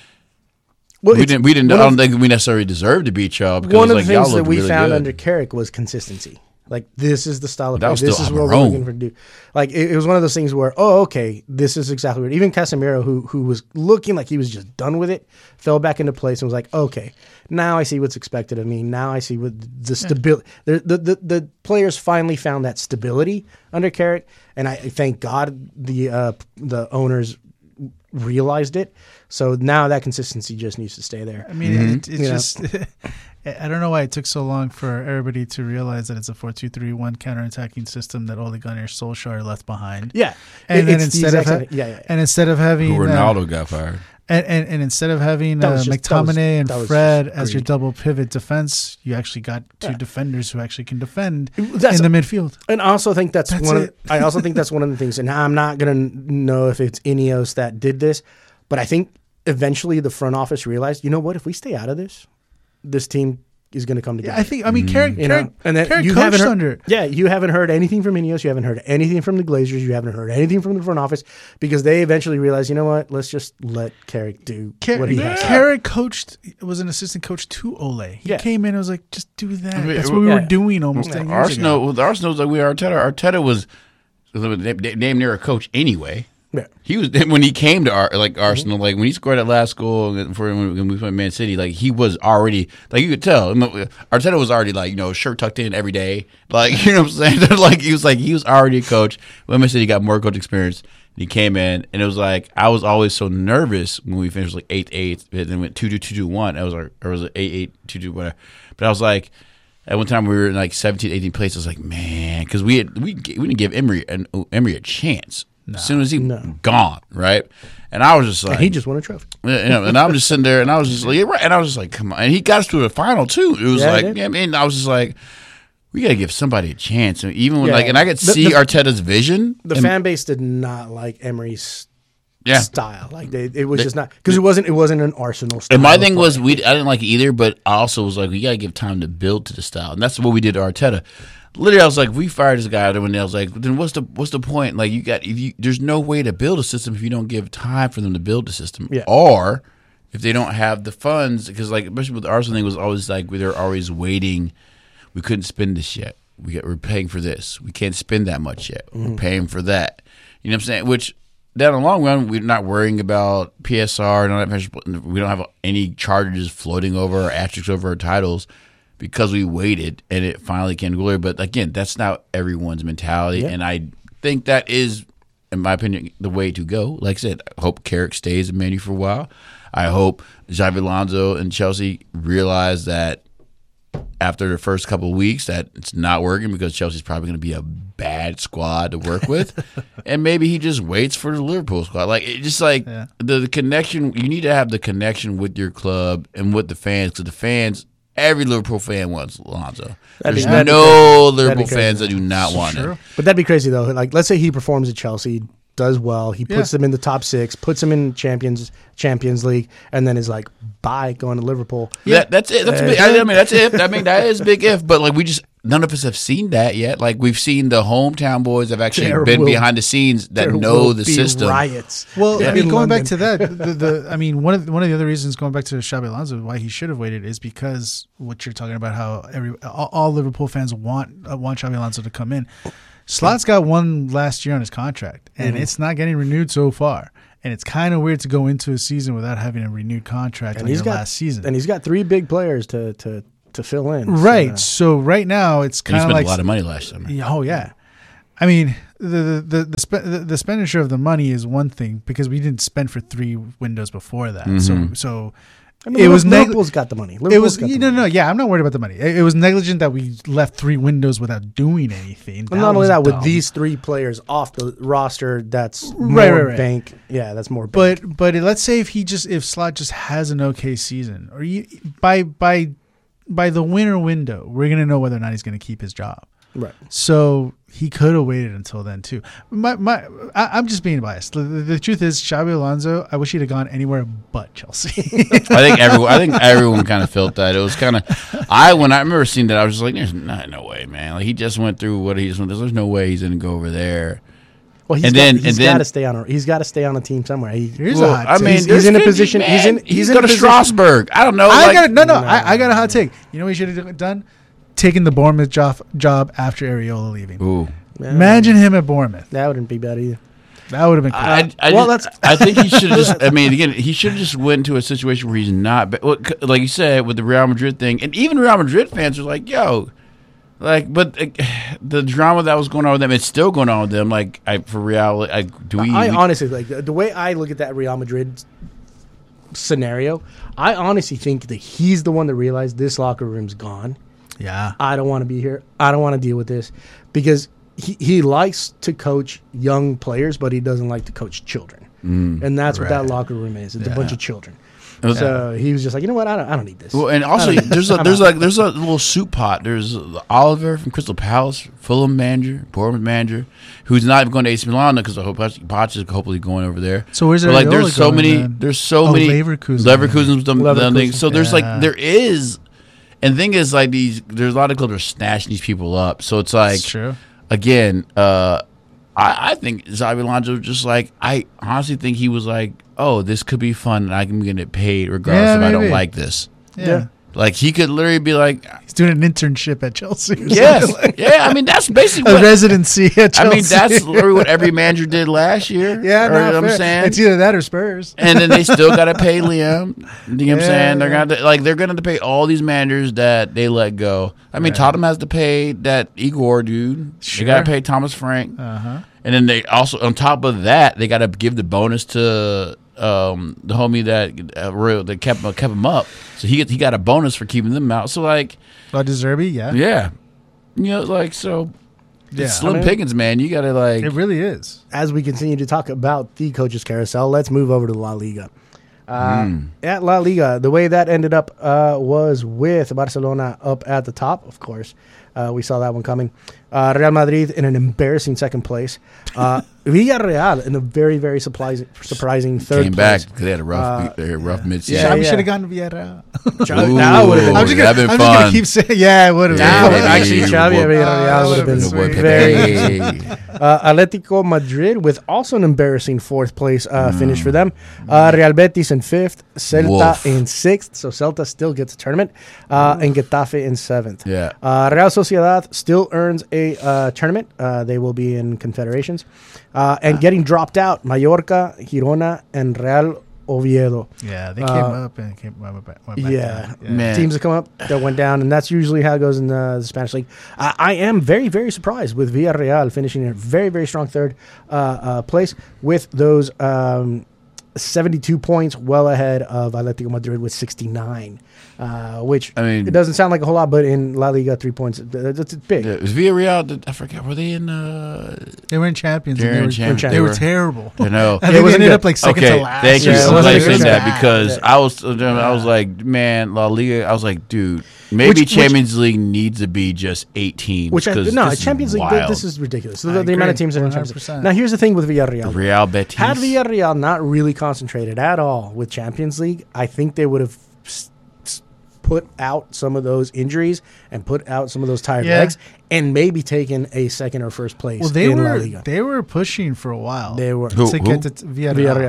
Well, we it's- didn't. We didn't. one I of- don't think we necessarily deserved to beat y'all because One it of was the like, things y'all that looked we really found good. under Carrick was consistency. Like, this is the style of That play. was This still is what we're Almiron. looking for to do. Like, it, it was one of those things where, oh, okay, this is exactly what. Even Casemiro, who who was looking like he was just done with it, fell back into place and was like, okay, now I see what's expected of me. Now I see what the stability. The, the the the players finally found that stability under Carrick, and I thank God the uh, the owners realized it. So now that consistency just needs to stay there. I mean, Mm-hmm. it, it's You know? just. I don't know why it took so long for everybody to realize that it's a four two three one counterattacking system that Ole Gunnar Solskjaer left behind. Yeah, And It- then it's the instead of exact ha- same- yeah, yeah, yeah. and instead of having Who uh, Ronaldo got fired. and, and, and instead of having That uh, was just- that was- McTominay and that was Fred just as your greed. double pivot defense, you actually got two Yeah. defenders who actually can defend That's- in the midfield. And I also think that's, That's one. Of, it. I also think that's one of the things. And I'm not gonna know if it's Ineos that did this, but I think eventually the front office realized, you know what? If we stay out of this, this team is going to come together. I think. I mean, Carrick, you Carrick, know, and then Carrick you coached haven't heard, under. yeah, you haven't heard anything from Ineos. You haven't heard anything from the Glazers. You haven't heard anything from the front office because they eventually realized, you know what? Let's just let Carrick do Car- what he has. Carrick coached was an assistant coach to Ole. He Yeah. came in and was like, just do that. I mean, That's what we yeah. were doing almost ten years ago. Arsenal, with Arsenal was like we Arteta. Arteta was damn near a coach anyway. Yeah. He was when he came to Ar- like Arsenal, like when he scored that last goal for when we played Man City, like he was already like you could tell Arteta was already like you know shirt tucked in every day, like you know what I'm saying. Like he was like he was already a coach. When Man City got more coach experience, and he came in, and it was like I was always so nervous when we finished like eighth, eighth, and then went two two two two one. I was like or was it eight eight two two whatever, but I was like. At one time, we were in like seventeen, eighteen place. I was like, man, because we had we we didn't give Emery an, Emery a chance. As soon as he No. gone, right? And I was just like, And he just won a trophy. yeah, you know, and I'm just sitting there, and I was just like, yeah, right. And I was just like, come on. And he got us to the final too. It was Yeah, he like, did. yeah, I mean, I was just like, we got to give somebody a chance. And even when Yeah. like, and I could The- see the- Arteta's vision. The and- fan base did not like Emery's yeah. style. Like they, it was just not because it wasn't. It wasn't an Arsenal style. And my of thing play. was, we I didn't like it either, but I also was like, we got to give time to build to the style, and that's what we did to Arteta. Literally, I was like, we fired this guy, and I was like, then what's the what's the point? Like, you got if you there's no way to build a system if you don't give time for them to build the system, Yeah. or if they don't have the funds, because like especially with the Arsenal thing was always like they're always waiting. We couldn't spend this yet. We got, we're paying for this. We can't spend that much yet. Mm-hmm. We're paying for that. You know what I'm saying? Which down the long run, we're not worrying about P S R. Not we don't have any charges floating over or asterisks over our titles because we waited and it finally came to glory. But again, that's not everyone's mentality, Yeah. and I think that is, in my opinion, the way to go. Like I said, I hope Carrick stays in Man U for a while. I hope Xabi Alonso and Chelsea realize that after the first couple of weeks that it's not working because Chelsea's probably going to be a bad squad to work with, and maybe he just waits for the Liverpool squad. Like it just like Yeah. the, the connection. You need to have the connection with your club and with the fans, because the fans, every Liverpool fan wants Alonso. That'd be- There's that'd be no crazy. Liverpool That'd be crazy. fans that do not want Sure. him. But that'd be crazy though. Like, let's say he performs at Chelsea, does well, he puts Yeah. them in the top six, puts them in Champions Champions League, and then is like, bye, going to Liverpool. That, that's it. That's a Uh, big, I mean, that's if. I mean, that is a big if. But like, we just none of us have seen that yet. Like, we've seen the hometown boys have actually There been will- behind the scenes that There know will the be system. Riots. Well, I in mean, going London. back to that, the, the I mean, one of the, one of the other reasons going back to Xabi Alonso why he should have waited is because what you're talking about, how every all, all Liverpool fans want uh, want Xabi Alonso to come in. Slot's got one last year on his contract, and Mhm. it's not getting renewed so far. And it's kind of weird to go into a season without having a renewed contract And on he's your got- last season. And he's got three big players to to to fill in. Right. So, So right now it's And he kind of spent like a lot of money last summer. Yeah, oh yeah. I mean the the the the, spe- the the expenditure of the money is one thing because we didn't spend for three windows before that. So Mhm. so I mean, it was neg- Liverpool's got the money. it Liverpool's was got the you no money. no yeah I'm not worried about the money. It, it was negligent that we left three windows without doing anything. And not only was that, with dumb. these three players off the roster, that's more Right, right, right. bank. Yeah, that's more bank. But but let's say if he just if Slot just has an okay season, or you, by by by the winter window, we're gonna know whether or not he's gonna keep his job. right. So he could have waited until then too. My my I, I'm just being biased. The, the, the truth is, Xabi Alonso, I wish he'd have gone anywhere but Chelsea. I think everyone. I think everyone kind of felt that. It was kind of. I when I remember seeing that, I was just like, "There's no, no way, man! Like he just went through what he just went through. There's no way he's gonna go over there." Well, he's And got, then- he's and got then- to stay on. A, he's got to stay on a team somewhere. He, Here's Well, a hot I take. mean, He's- there's he's in a gonna be- position- he's man, in- he's in go a to position- Strasbourg. I don't know. I like, got no, no. No, I, I got a hot no. take. You know what he should have done? Taking the Bournemouth job, job after Areola leaving. Ooh. Yeah, Imagine him at Bournemouth. that wouldn't be bad either. That would have been cool. I, I, well, just- that's- I think he should have just. I mean, again, he should have just went into a situation where he's not. But well, c- like you said with the Real Madrid thing, and even Real Madrid fans are like, "Yo, like," but uh, the drama that was going on with them, it's still going on with them. Like, I, for Real, like, do we? I we- honestly like the, the way I look at that Real Madrid scenario. I honestly think that he's the one that realized this locker room's gone. yeah. I don't want to be here. I don't want to deal with this because he, he likes to coach young players, but he doesn't like to coach children. Mm, And that's what that right. locker room is. It's a Yeah. bunch of children. Yeah. So he was just like, you know what? I don't, I don't need this. Well, and also I don't- there's a I'm there's out. like there's a little soup pot. There's Oliver from Crystal Palace, Fulham manager, Bournemouth manager, who's not even going to A C Milan because I hope Poch is hopefully going over there. So where's But, like Areola there's so going, many then? there's so Oh, many Leverkusen. Leverkusen's done, done Leverkusen. things. So there's Yeah. like there is, and the thing is like these there's a lot of clubs are snatching these people up. So it's like That's true. again, uh, I, I think Xabi Alonso just like I honestly think he was like, oh, this could be fun and I can get it paid regardless Yeah, if I don't maybe. like this. Yeah. Yeah. Like he could literally be like, He's doing an internship at Chelsea. or yes, something like- yeah. I mean that's basically a what residency at Chelsea. I mean that's literally what every manager did last year. yeah, or, no, you know what I'm fair. saying. It's either that or Spurs. And then they still got to pay Liam. You know what I'm Yeah, saying? They're yeah. gonna like they're gonna have to pay all these managers that they let go. I mean, Right. Tottenham has to pay that Igor dude. Sure. They got to pay Thomas Frank, Uh huh. and then they also on top of that they got to give the bonus to um, the homie that uh, real that kept kept him up. So he he got a bonus for keeping them out. So like, Well, Deserby, yeah. yeah, you know, like so. Yeah. It's slim I mean- pickings, man. You got to like. It really is. As we continue to talk about the coaches carousel, let's move over to La Liga. Uh, Hmm. At La Liga, the way that ended up uh, was with Barcelona up at the top, of course. Uh, we saw that one coming. Uh, Real Madrid in an embarrassing second place. Uh, Villarreal in a very, very surprising, surprising third Came place. back because they had a rough, Uh, they had a rough mid Yeah, season. Xavi yeah. should have gone to Villarreal. Xavi- that would have been. I'm just that'd gonna, been I'm just gonna fun. keep saying, yeah, it would have Yeah, That been. would- actually, Hey, Xavi at boy. Villarreal would have been Good boy, Pepe. very. Uh, Atletico Madrid with also an embarrassing fourth place uh, finish for them. Uh, Real Betis in fifth, Celta Wolf. in sixth, so Celta still gets a tournament, uh, and Getafe in seventh. Yeah. Uh, Real Sociedad still earns a uh, tournament. Uh, they will be in confederations. Uh, and getting dropped out, Mallorca, Girona, and Real Oviedo. Yeah, they came Uh, up and came went back. Went back Yeah, down. Man. teams that come up that went down, and that's usually how it goes in the, the Spanish league. I, I am very, very surprised with Villarreal finishing in a very, very strong third uh, uh, place with those um, seventy-two points, well ahead of Atletico Madrid with sixty-nine. Uh, which I mean- it doesn't sound like a whole lot, but in La Liga, three points, that's it's big. Yeah, it was Villarreal. Did, I forget. Were they in? Uh, They were in Champions. They're and they, in were, Champions. they They were were- terrible. I know. And It they wasn't ended good. up like second Okay, to last. thank you Yeah, it so wasn't much a for good saying job. that because Yeah. I was, I was like, man, La Liga. I was like, dude, maybe Which- which- Champions League needs to be just eight teams. Which I, 'cause no, this is Champions League. wild. This is ridiculous. I The, the amount of agree, teams that are in one hundred Champions percent. League. Now, here's the thing with Villarreal. Real Betis. Had Villarreal not really concentrated at all with Champions League, I think they would have s- s- put out some of those injuries and put out some of those tired Yeah. legs and maybe taken a second or first place Well, they in La were Liga. they were pushing for a while. They were. Who- to who? get to t- Villarreal. Villarreal.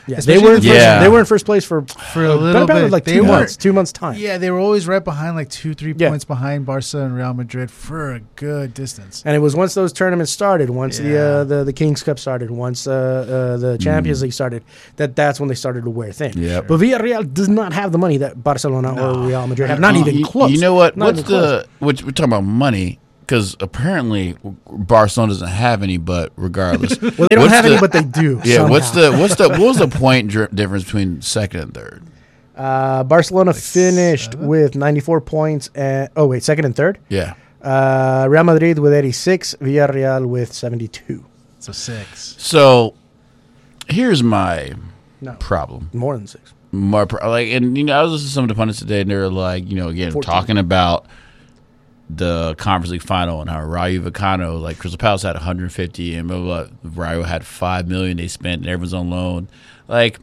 Yeah, they Especially were in the first, Yeah. they were in first place for For a little better part of bit. like They two were- months, two months time. Yeah, they were always right behind, like two, three Yeah. points behind Barca and Real Madrid for a good distance. And it was once those tournaments started, once the, Yeah. uh, the the Kings Cup started, once uh, uh, the Champions League started, that that's when they started to wear thin. Yep. But Villarreal does not have the money that Barcelona or Real Madrid have. Not You- even you, close. You know what? Not What's even close. the? Which we're talking about money because apparently Barcelona doesn't have any. But regardless, Well, they don't what's have the- any, but they do. Yeah. What's somehow. the? What's the? What was the point dri- difference between second and third? Uh, Barcelona finished seven? with ninety-four points. And, oh, wait, second and third? Yeah. Uh, Real Madrid with eighty-six, Villarreal with seventy-two. So six. So here's my No, problem. more than six. My pro- like, and you know, I was listening to some of the pundits today, and they're like, you know, again, fourteen. talking about the Conference League final and how Rayo Vallecano, like Crystal Palace had one hundred fifty, and blah blah. blah. Rayo had five million they spent, and everyone's on loan. Like,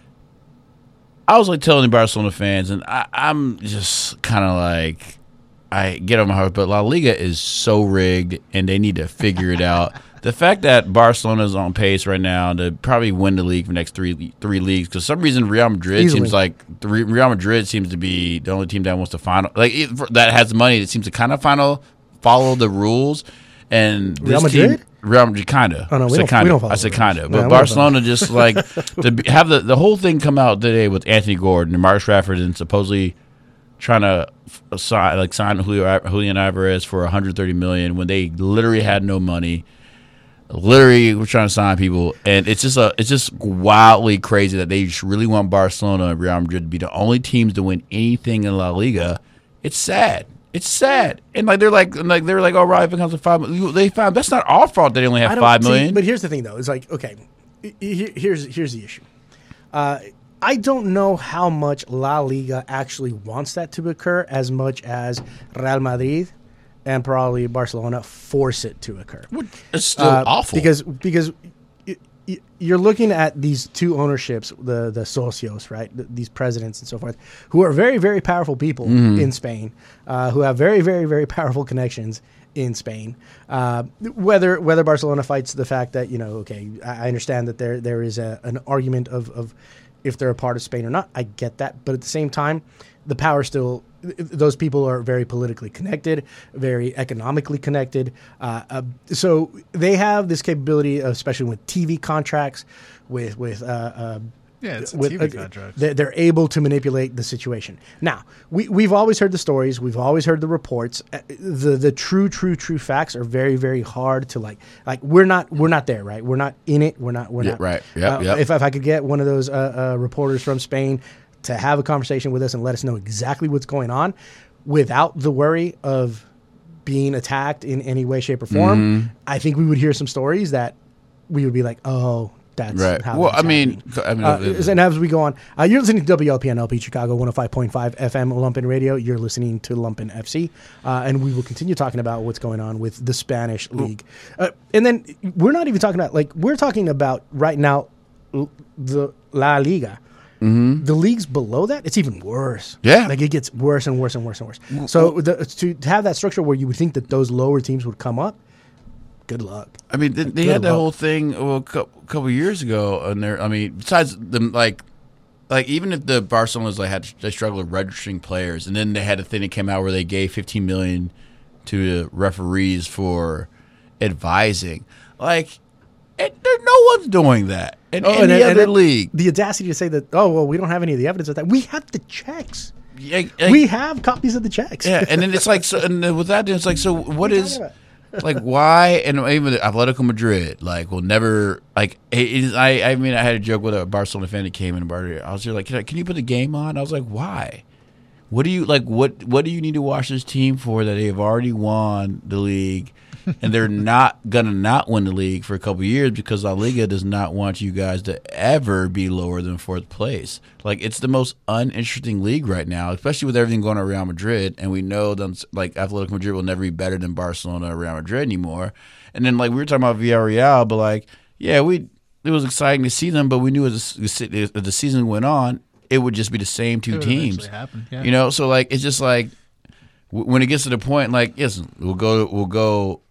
I was like telling the Barcelona fans, and I, I'm just kind of like, I get on my heart, but La Liga is so rigged, and they need to figure it out. The fact that Barcelona is on pace right now to probably win the league for the next three three leagues, because some reason Real Madrid Easily. seems like the Re- Real Madrid seems to be the only team that wants to final, like it, that has money that seems to kind of final follow the rules. And this Real Madrid? team, Real Madrid, kind of. Oh, no, we I said don't- we kind don't of. follow I said the kind rules. of. No, But we don't Barcelona just like to be, have the the whole thing come out today with Anthony Gordon and Marcus Rashford and supposedly trying to f- sign like sign Julio, Julian Alvarez for one hundred thirty million when they literally had no money. Literally, we're trying to sign people, and it's just a it's just wildly crazy that they just really want Barcelona and Real Madrid to be the only teams to win anything in La Liga. It's sad. It's sad, and like they're like, and like they're like, oh, right, becomes a five. They found that's not our fault. They only I have don't- five see, million. But here's the thing, though. It's like, okay, he- he- here's here's the issue. Uh, I don't know how much La Liga actually wants that to occur as much as Real Madrid and probably Barcelona force it to occur. It's still Uh, awful because because y- y- you're looking at these two ownerships, the the socios, right? Th- these presidents and so forth, who are very very powerful people Mm-hmm. in Spain, uh, who have very very very powerful connections in Spain. Uh, whether whether Barcelona fights the fact that, you know, okay, I I understand that there there is a, an argument of of if they're a part of Spain or not. I get that, but at the same time, the power still. Those people are very politically connected, very economically connected. Uh, uh, so they have this capability, of, especially with T V contracts, with with uh, uh, Yeah, it's a with, T V uh, contract. They're, they're able to manipulate the situation. Now, we we've always heard the stories, we've always heard the reports. Uh, the the true true true facts are very very hard to like like we're not we're not there, right? We're not in it. We're not we're Yeah, not right. Yep, uh, yep. If if I could get one of those uh, uh, reporters from Spain to have a conversation with us and let us know exactly what's going on without the worry of being attacked in any way, shape, or form, Mm-hmm. I think we would hear some stories that we would be like, oh, that's right. how Well, that's I mean, happening. I mean, Uh, and as we go on, uh, you're listening to W L P N L P Chicago one oh five point five F M Lumpen Radio. You're listening to Lumpen F C, uh, and we will continue talking about what's going on with the Spanish league. Uh, and then we're not even talking about, like, we're talking about right now l- the La Liga. Mm-hmm. The leagues below that, it's even worse. Yeah. Like, it gets worse and worse and worse and worse. So the, to, to have that structure where you would think that those lower teams would come up, good luck. I mean, they, they Good had that luck. whole thing well, a couple, couple years ago, and there. I mean, besides them, like, like even if the Barcelona's like had they struggled with registering players, and then they had a thing that came out where they gave fifteen million to the referees for advising. Like, it, there, no one's doing that in Oh, any and- and- other and league. The audacity to say that, oh, well, we don't have any of the evidence of that. We have the checks. Yeah, like- We have copies of the checks. Yeah, and then it's like, so, and then with that, then it's like, so what are you is, talking like, why? And even Atletico Madrid, like, will never, like, it is, I, I mean, I had a joke with a Barcelona fan that came in and bar. I was just like, can, I, can you put the game on? I was like, why? What do you like? What What do you need to watch this team for that they have already won the league, and they're not gonna not win the league for a couple of years because La Liga does not want you guys to ever be lower than fourth place. Like, it's the most uninteresting league right now, especially with everything going on at Real Madrid, and we know that like Atletico Madrid will never be better than Barcelona or Real Madrid anymore. And then like we were talking about Villarreal, but like yeah, we it was exciting to see them, but we knew as the, as the season went on, it would just be the same two It would teams. eventually happen, yeah. You know, so like it's just like w- when it gets to the point, like yes, we'll go, we'll go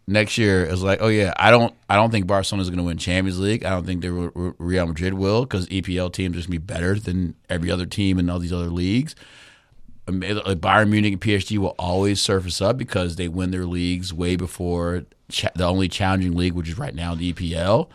next year is like, oh yeah, I don't, I don't think Barcelona's going to win Champions League. I don't think they Real Madrid will because E P L teams are just going to be better than every other team in all these other leagues. Bayern Munich and P S G will always surface up because they win their leagues way before cha- the only challenging league, which is right now the E P L.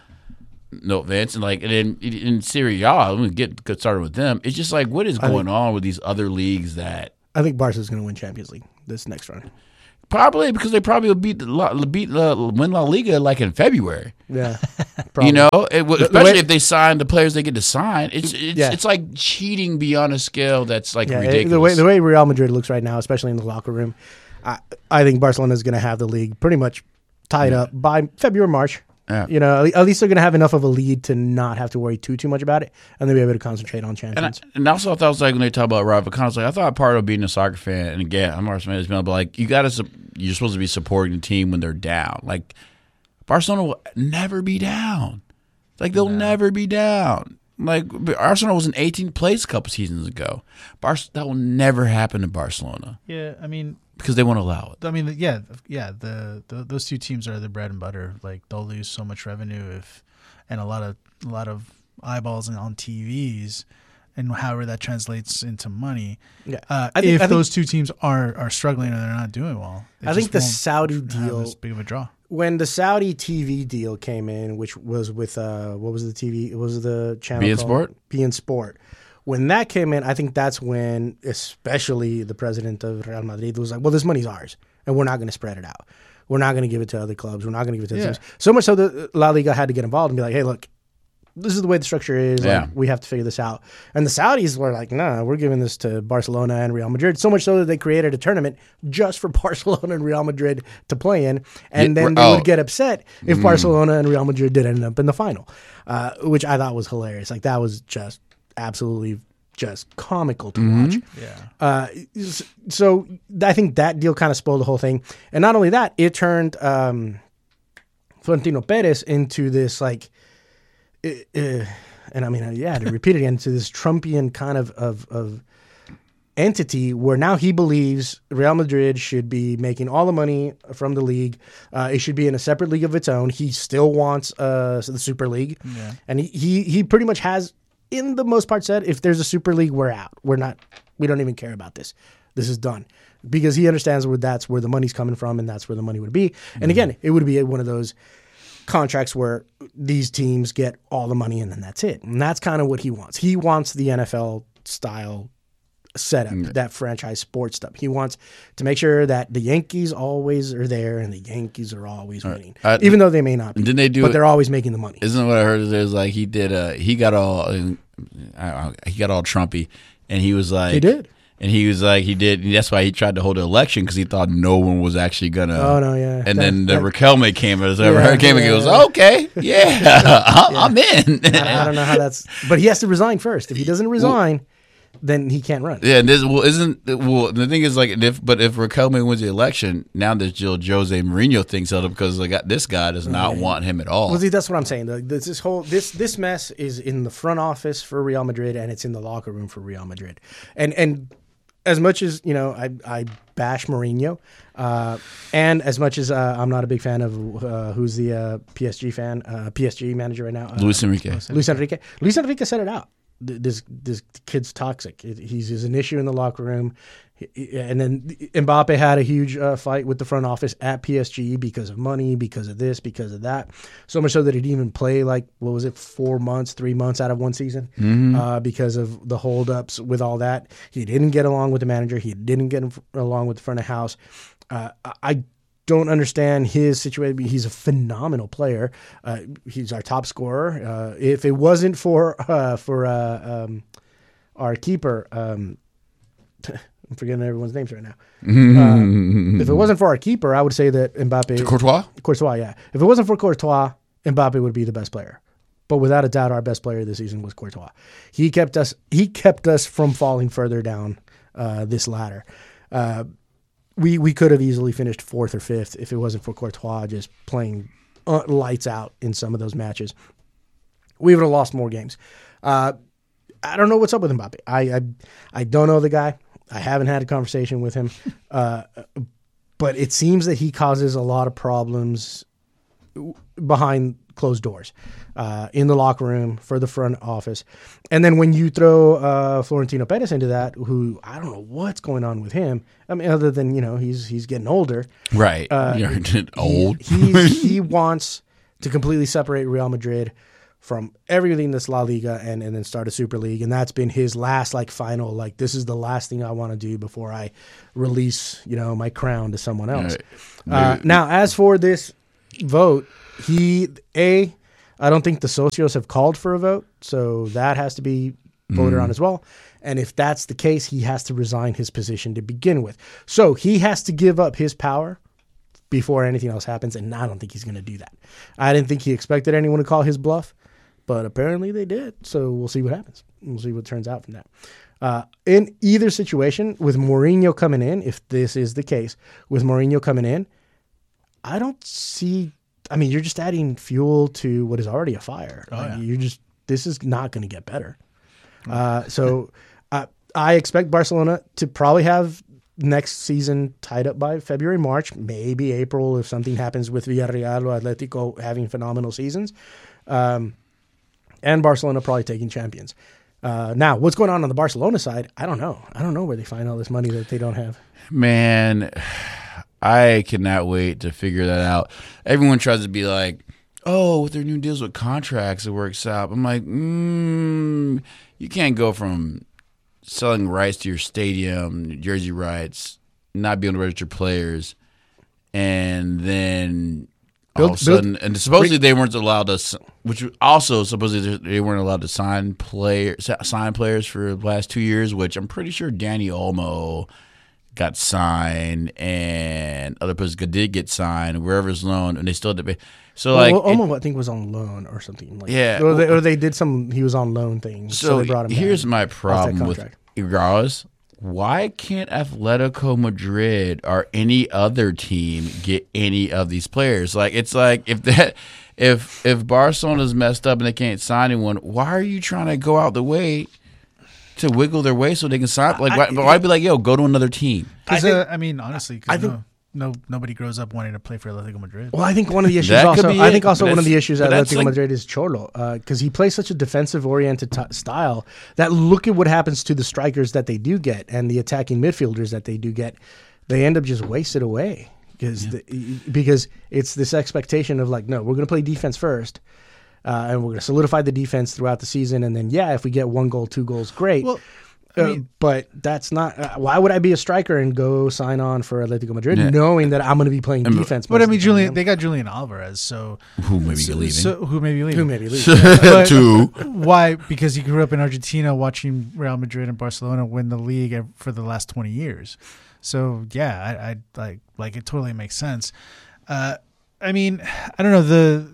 No offense, and like, and then in Serie A, I'm gonna get, get started with them. It's just like, what is going think, on with these other leagues that I think Barca's going to win Champions League this next round. Probably because they probably will beat the beat uh, win La Liga like in February. Yeah, probably. You know, it, especially the way, if they sign the players they get to sign. It's it's, yeah. it's like cheating beyond a scale that's like yeah, ridiculous. It, the way the way Real Madrid looks right now, especially in the locker room, I, I think Barcelona is going to have the league pretty much tied yeah. up by February, March. Yeah. You know, at least they're going to have enough of a lead to not have to worry too too much about it, and they'll be able to concentrate on champions. And, I, and also, I thought it was like when they talk about Rafa Conte, like, I thought part of being a soccer fan, and again, I'm Arsenal fan, but like you got to, you're supposed to be supporting the team when they're down. Like Barcelona will never be down. Like they'll no. never be down. Like Arsenal was in eighteenth place a couple seasons ago. Bar- that will never happen in Barcelona. Yeah, I mean. Because they won't allow it. I mean, yeah, yeah. The, the those two teams are the bread and butter. Like they'll lose so much revenue if, and a lot of a lot of eyeballs on T Vs, and however that translates into money. Yeah, uh, I think, if I those think, two teams are are struggling or they're not doing well, I think the Saudi deal is big of a draw. When the Saudi T V deal came in, which was with uh, what was the T V? It was the channel beIN Sport. beIN Sport. When that came in, I think that's when, especially the president of Real Madrid was like, well, this money's ours, and we're not going to spread it out. We're not going to give it to other clubs. We're not going to give it to yeah. teams. So much so that La Liga had to get involved and be like, hey, look, this is the way the structure is. Yeah. Like, we have to figure this out. And the Saudis were like, nah, we're giving this to Barcelona and Real Madrid. So much so that they created a tournament just for Barcelona and Real Madrid to play in. And yeah, then they oh. would get upset if mm. Barcelona and Real Madrid did end up in the final, uh, which I thought was hilarious. Like, that was just absolutely just comical to mm-hmm. watch. Yeah. Uh, so I think that deal kind of spoiled the whole thing. And not only that, it turned um, Florentino Perez into this, like, uh, uh, and I mean, yeah, to repeat it again, to this Trumpian kind of, of, of entity where now he believes Real Madrid should be making all the money from the league. Uh, it should be in a separate league of its own. He still wants uh, the Super League. Yeah. And he, he, he pretty much has, in the most part, said, if there's a Super League, we're out. We're not, we don't even care about this. This is done. Because he understands where that's where the money's coming from and that's where the money would be. And mm-hmm. again, it would be one of those contracts where these teams get all the money and then that's it. And that's kind of what he wants. He wants the N F L style setup, mm-hmm. that franchise sports stuff. He wants to make sure that the Yankees always are there and the Yankees are always right. winning, uh, even though they may not be. Didn't they do but it, they're always making the money. Isn't what I heard? Is like he did. Uh, he got all. Uh, he got all Trumpy, and he was like, he did. And he was like, he did. And that's why he tried to hold an election because he thought no one was actually gonna. Oh no, yeah. And that, then the that, Riquelme came. As ever yeah, came yeah, and goes, yeah. okay, yeah, I'm, I'm in. I, I don't know how that's, but he has to resign first. If he doesn't resign, well, then he can't run. Yeah, and this well isn't well. The thing is like, if but if Riquelme wins the election, now there's Jill Jose Mourinho thing set up because like this guy does not right. want him at all. Well, see, that's what I'm saying. The, this, this whole this this mess is in the front office for Real Madrid and it's in the locker room for Real Madrid, and and. As much as, you know, I, I bash Mourinho, uh, and as much as uh, I'm not a big fan of uh, who's the uh, P S G fan, uh, P S G manager right now, uh, Luis Enrique. Luis Enrique. Luis Enrique said it out. This this kid's toxic. It, he's, he's an issue in the locker room. And then Mbappe had a huge uh, fight with the front office at P S G because of money, because of this, because of that. So much so that he didn't even play like, what was it, four months, three months out of one season mm-hmm. uh, because of the holdups with all that. He didn't get along with the manager. He didn't get along with the front of house. Uh, I don't understand his situation. He's a phenomenal player. Uh, he's our top scorer. Uh, if it wasn't for uh, for uh, um, our keeper, um, I'm forgetting everyone's names right now. Uh, if it wasn't for our keeper, I would say that Mbappe... Courtois? Courtois, yeah. If it wasn't for Courtois, Mbappe would be the best player. But without a doubt, our best player this season was Courtois. He kept us He kept us from falling further down uh, this ladder. Uh, we we could have easily finished fourth or fifth if it wasn't for Courtois just playing uh, lights out in some of those matches. We would have lost more games. Uh, I don't know what's up with Mbappe. I, I I don't know the guy. I haven't had a conversation with him, uh, but it seems that he causes a lot of problems behind closed doors, uh, in the locker room, for the front office. And then when you throw uh, Florentino Perez into that, who I don't know what's going on with him. I mean, other than, you know, he's he's getting older. Right. Uh, You're old. He, he's, he wants to completely separate Real Madrid from everything that's La Liga and, and then start a Super League. And that's been his last, like, final, like, this is the last thing I want to do before I release, you know, my crown to someone else. Right. Uh, now, as for this vote, he, A, I don't think the socios have called for a vote, so that has to be voted mm. on as well. And if that's the case, he has to resign his position to begin with. So he has to give up his power before anything else happens, and I don't think he's going to do that. I didn't think he expected anyone to call his bluff, but apparently they did. So we'll see what happens. We'll see what turns out from that. Uh, in either situation, with Mourinho coming in, if this is the case, with Mourinho coming in, I don't see... I mean, you're just adding fuel to what is already a fire. Oh, like, yeah. You're just... This is not going to get better. Uh, so uh, I expect Barcelona to probably have next season tied up by February, March, maybe April if something happens with Villarreal or Atletico having phenomenal seasons. Um, and Barcelona probably taking champions. Uh, now, what's going on on the Barcelona side? I don't know. I don't know where they find all this money that they don't have. Man, I cannot wait to figure that out. Everyone tries to be like, oh, with their new deals with contracts, it works out. I'm like, mm, you can't go from selling rights to your stadium, jersey rights, not being able to register players, and then all Build- of a sudden, build- and supposedly they weren't allowed to, which also supposedly they weren't allowed to sign players, sign players for the last two years, which I'm pretty sure Danny Olmo got signed, and other players did get signed, wherever's loaned, and they still did. So like, well, Olmo, I think, was on loan or something. Like Yeah, that. Or, they, well- or they did some. He was on loan thing, so, so they brought him. here's back my off that problem with contract. Iguaras. Why can't Atletico Madrid or any other team get any of these players? Like, it's like if that if if Barcelona's messed up and they can't sign anyone, why are you trying to go out the way to wiggle their way so they can sign? Like, why, but why be like, yo, go to another team? Because I I, think- uh, I mean, honestly, I cause think- no, no, nobody grows up wanting to play for Atletico Madrid. Well, I think one of the issues That could also. be I it, think also but one of that's- the issues but at that's Atletico like- Madrid is Cholo, because he plays such a defensive-oriented t- style that look at what happens to the strikers that they do get and the attacking midfielders that they do get. They end up just wasted away because the, because it's this expectation of like, no, we're going to play defense first, uh, and we're going to solidify the defense throughout the season, and then yeah, if we get one goal, two goals, great. Well, I Uh, mean- but that's not. Uh, why would I be a striker and go sign on for Atletico Madrid, Yeah. knowing that I'm going to be playing And- defense? But most I of mean, the time, Julian, you know? they got Julian Alvarez, so Who may be so, leaving? so- who may be leaving? who maybe leave. But- Two. Why? Because he grew up in Argentina watching Real Madrid and Barcelona win the league ev- for the last twenty years. So yeah, I, I like like it totally makes sense. Uh, I mean, I don't know the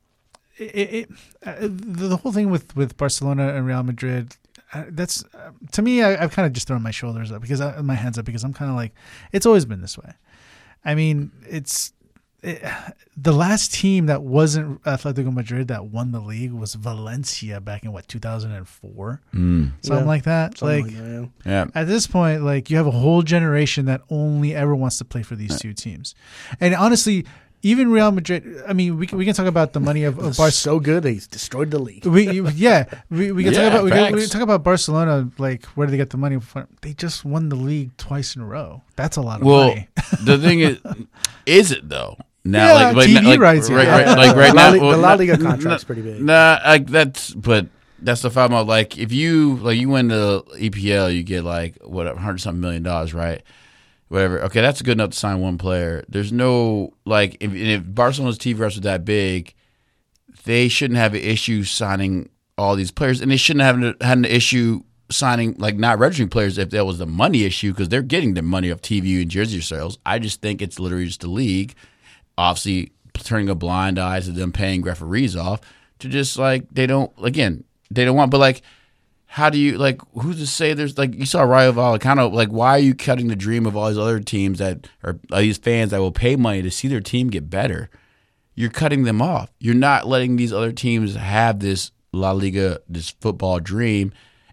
it, it uh, the, the whole thing with, with Barcelona and Real Madrid. Uh, that's uh, to me. I, I've kind of just thrown my shoulders up because I, my hands up because I'm kind of like it's always been this way. I mean, it's. It, the last team that wasn't Atletico Madrid that won the league was Valencia back in what two thousand four, Mm. something Yeah, like that. Something Like, like that, yeah. Yeah. at this point, like you have a whole generation that only ever wants to play for these two teams, and honestly, even Real Madrid. I mean, we can, we can talk about the money of, of It's Barcelona. so good they destroyed the league. We yeah we, we can Yeah, talk about we can, we facts. can talk about Barcelona, like where do they get the money from? They just won the league twice in a row. That's a lot of Well, money. the thing is, is it though? Now, Yeah, like, like, T V like, rights, right, yeah. right, like right La now, Li- well, the La not- Liga n- contract's n- pretty big. Nah, like that's, but that's the five mile. Like if you like you win the E P L, you get like whatever hundred something million dollars, right? Whatever. Okay, that's good enough to sign one player. There's no like if if Barcelona's T V rights are that big, they shouldn't have an issue signing all these players, and they shouldn't have had an issue signing like not registering players if that was the money issue because they're getting the money off T V and jersey sales. I just think it's literally just the league, obviously turning a blind eye to them paying referees off to just like they don't again they don't want but like how do you like who's to say there's like you saw Rayo Vallecano like why are you cutting the dream of all these other teams that are all these fans that will pay money to see their team get better? You're cutting them off. You're not letting these other teams have this La Liga, this football dream,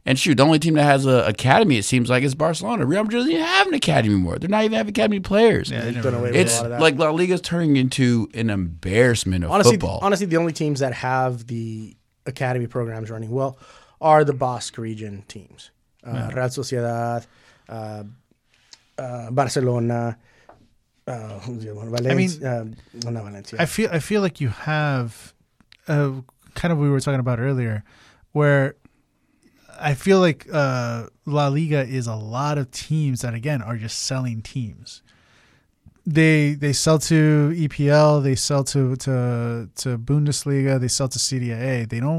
And shoot, the only team that has an academy, it seems like, is Barcelona. Real Madrid doesn't even have an academy anymore. They're not even have academy players. Yeah, they They've never done away really- with a It's lot of that. like La Liga's turning into an embarrassment of honestly, football. honestly, the only teams that have the academy programs running well are the Basque region teams. Uh, Real Sociedad, uh, uh, Barcelona, uh, who's the other one? Valencia. I mean, uh, well, not Valencia. I feel I feel like you have, uh, kind of what we were talking about earlier, where I feel like uh, La Liga is a lot of teams that again are just selling teams. They they sell to E P L, they sell to to to Bundesliga, they sell to Serie A. They don't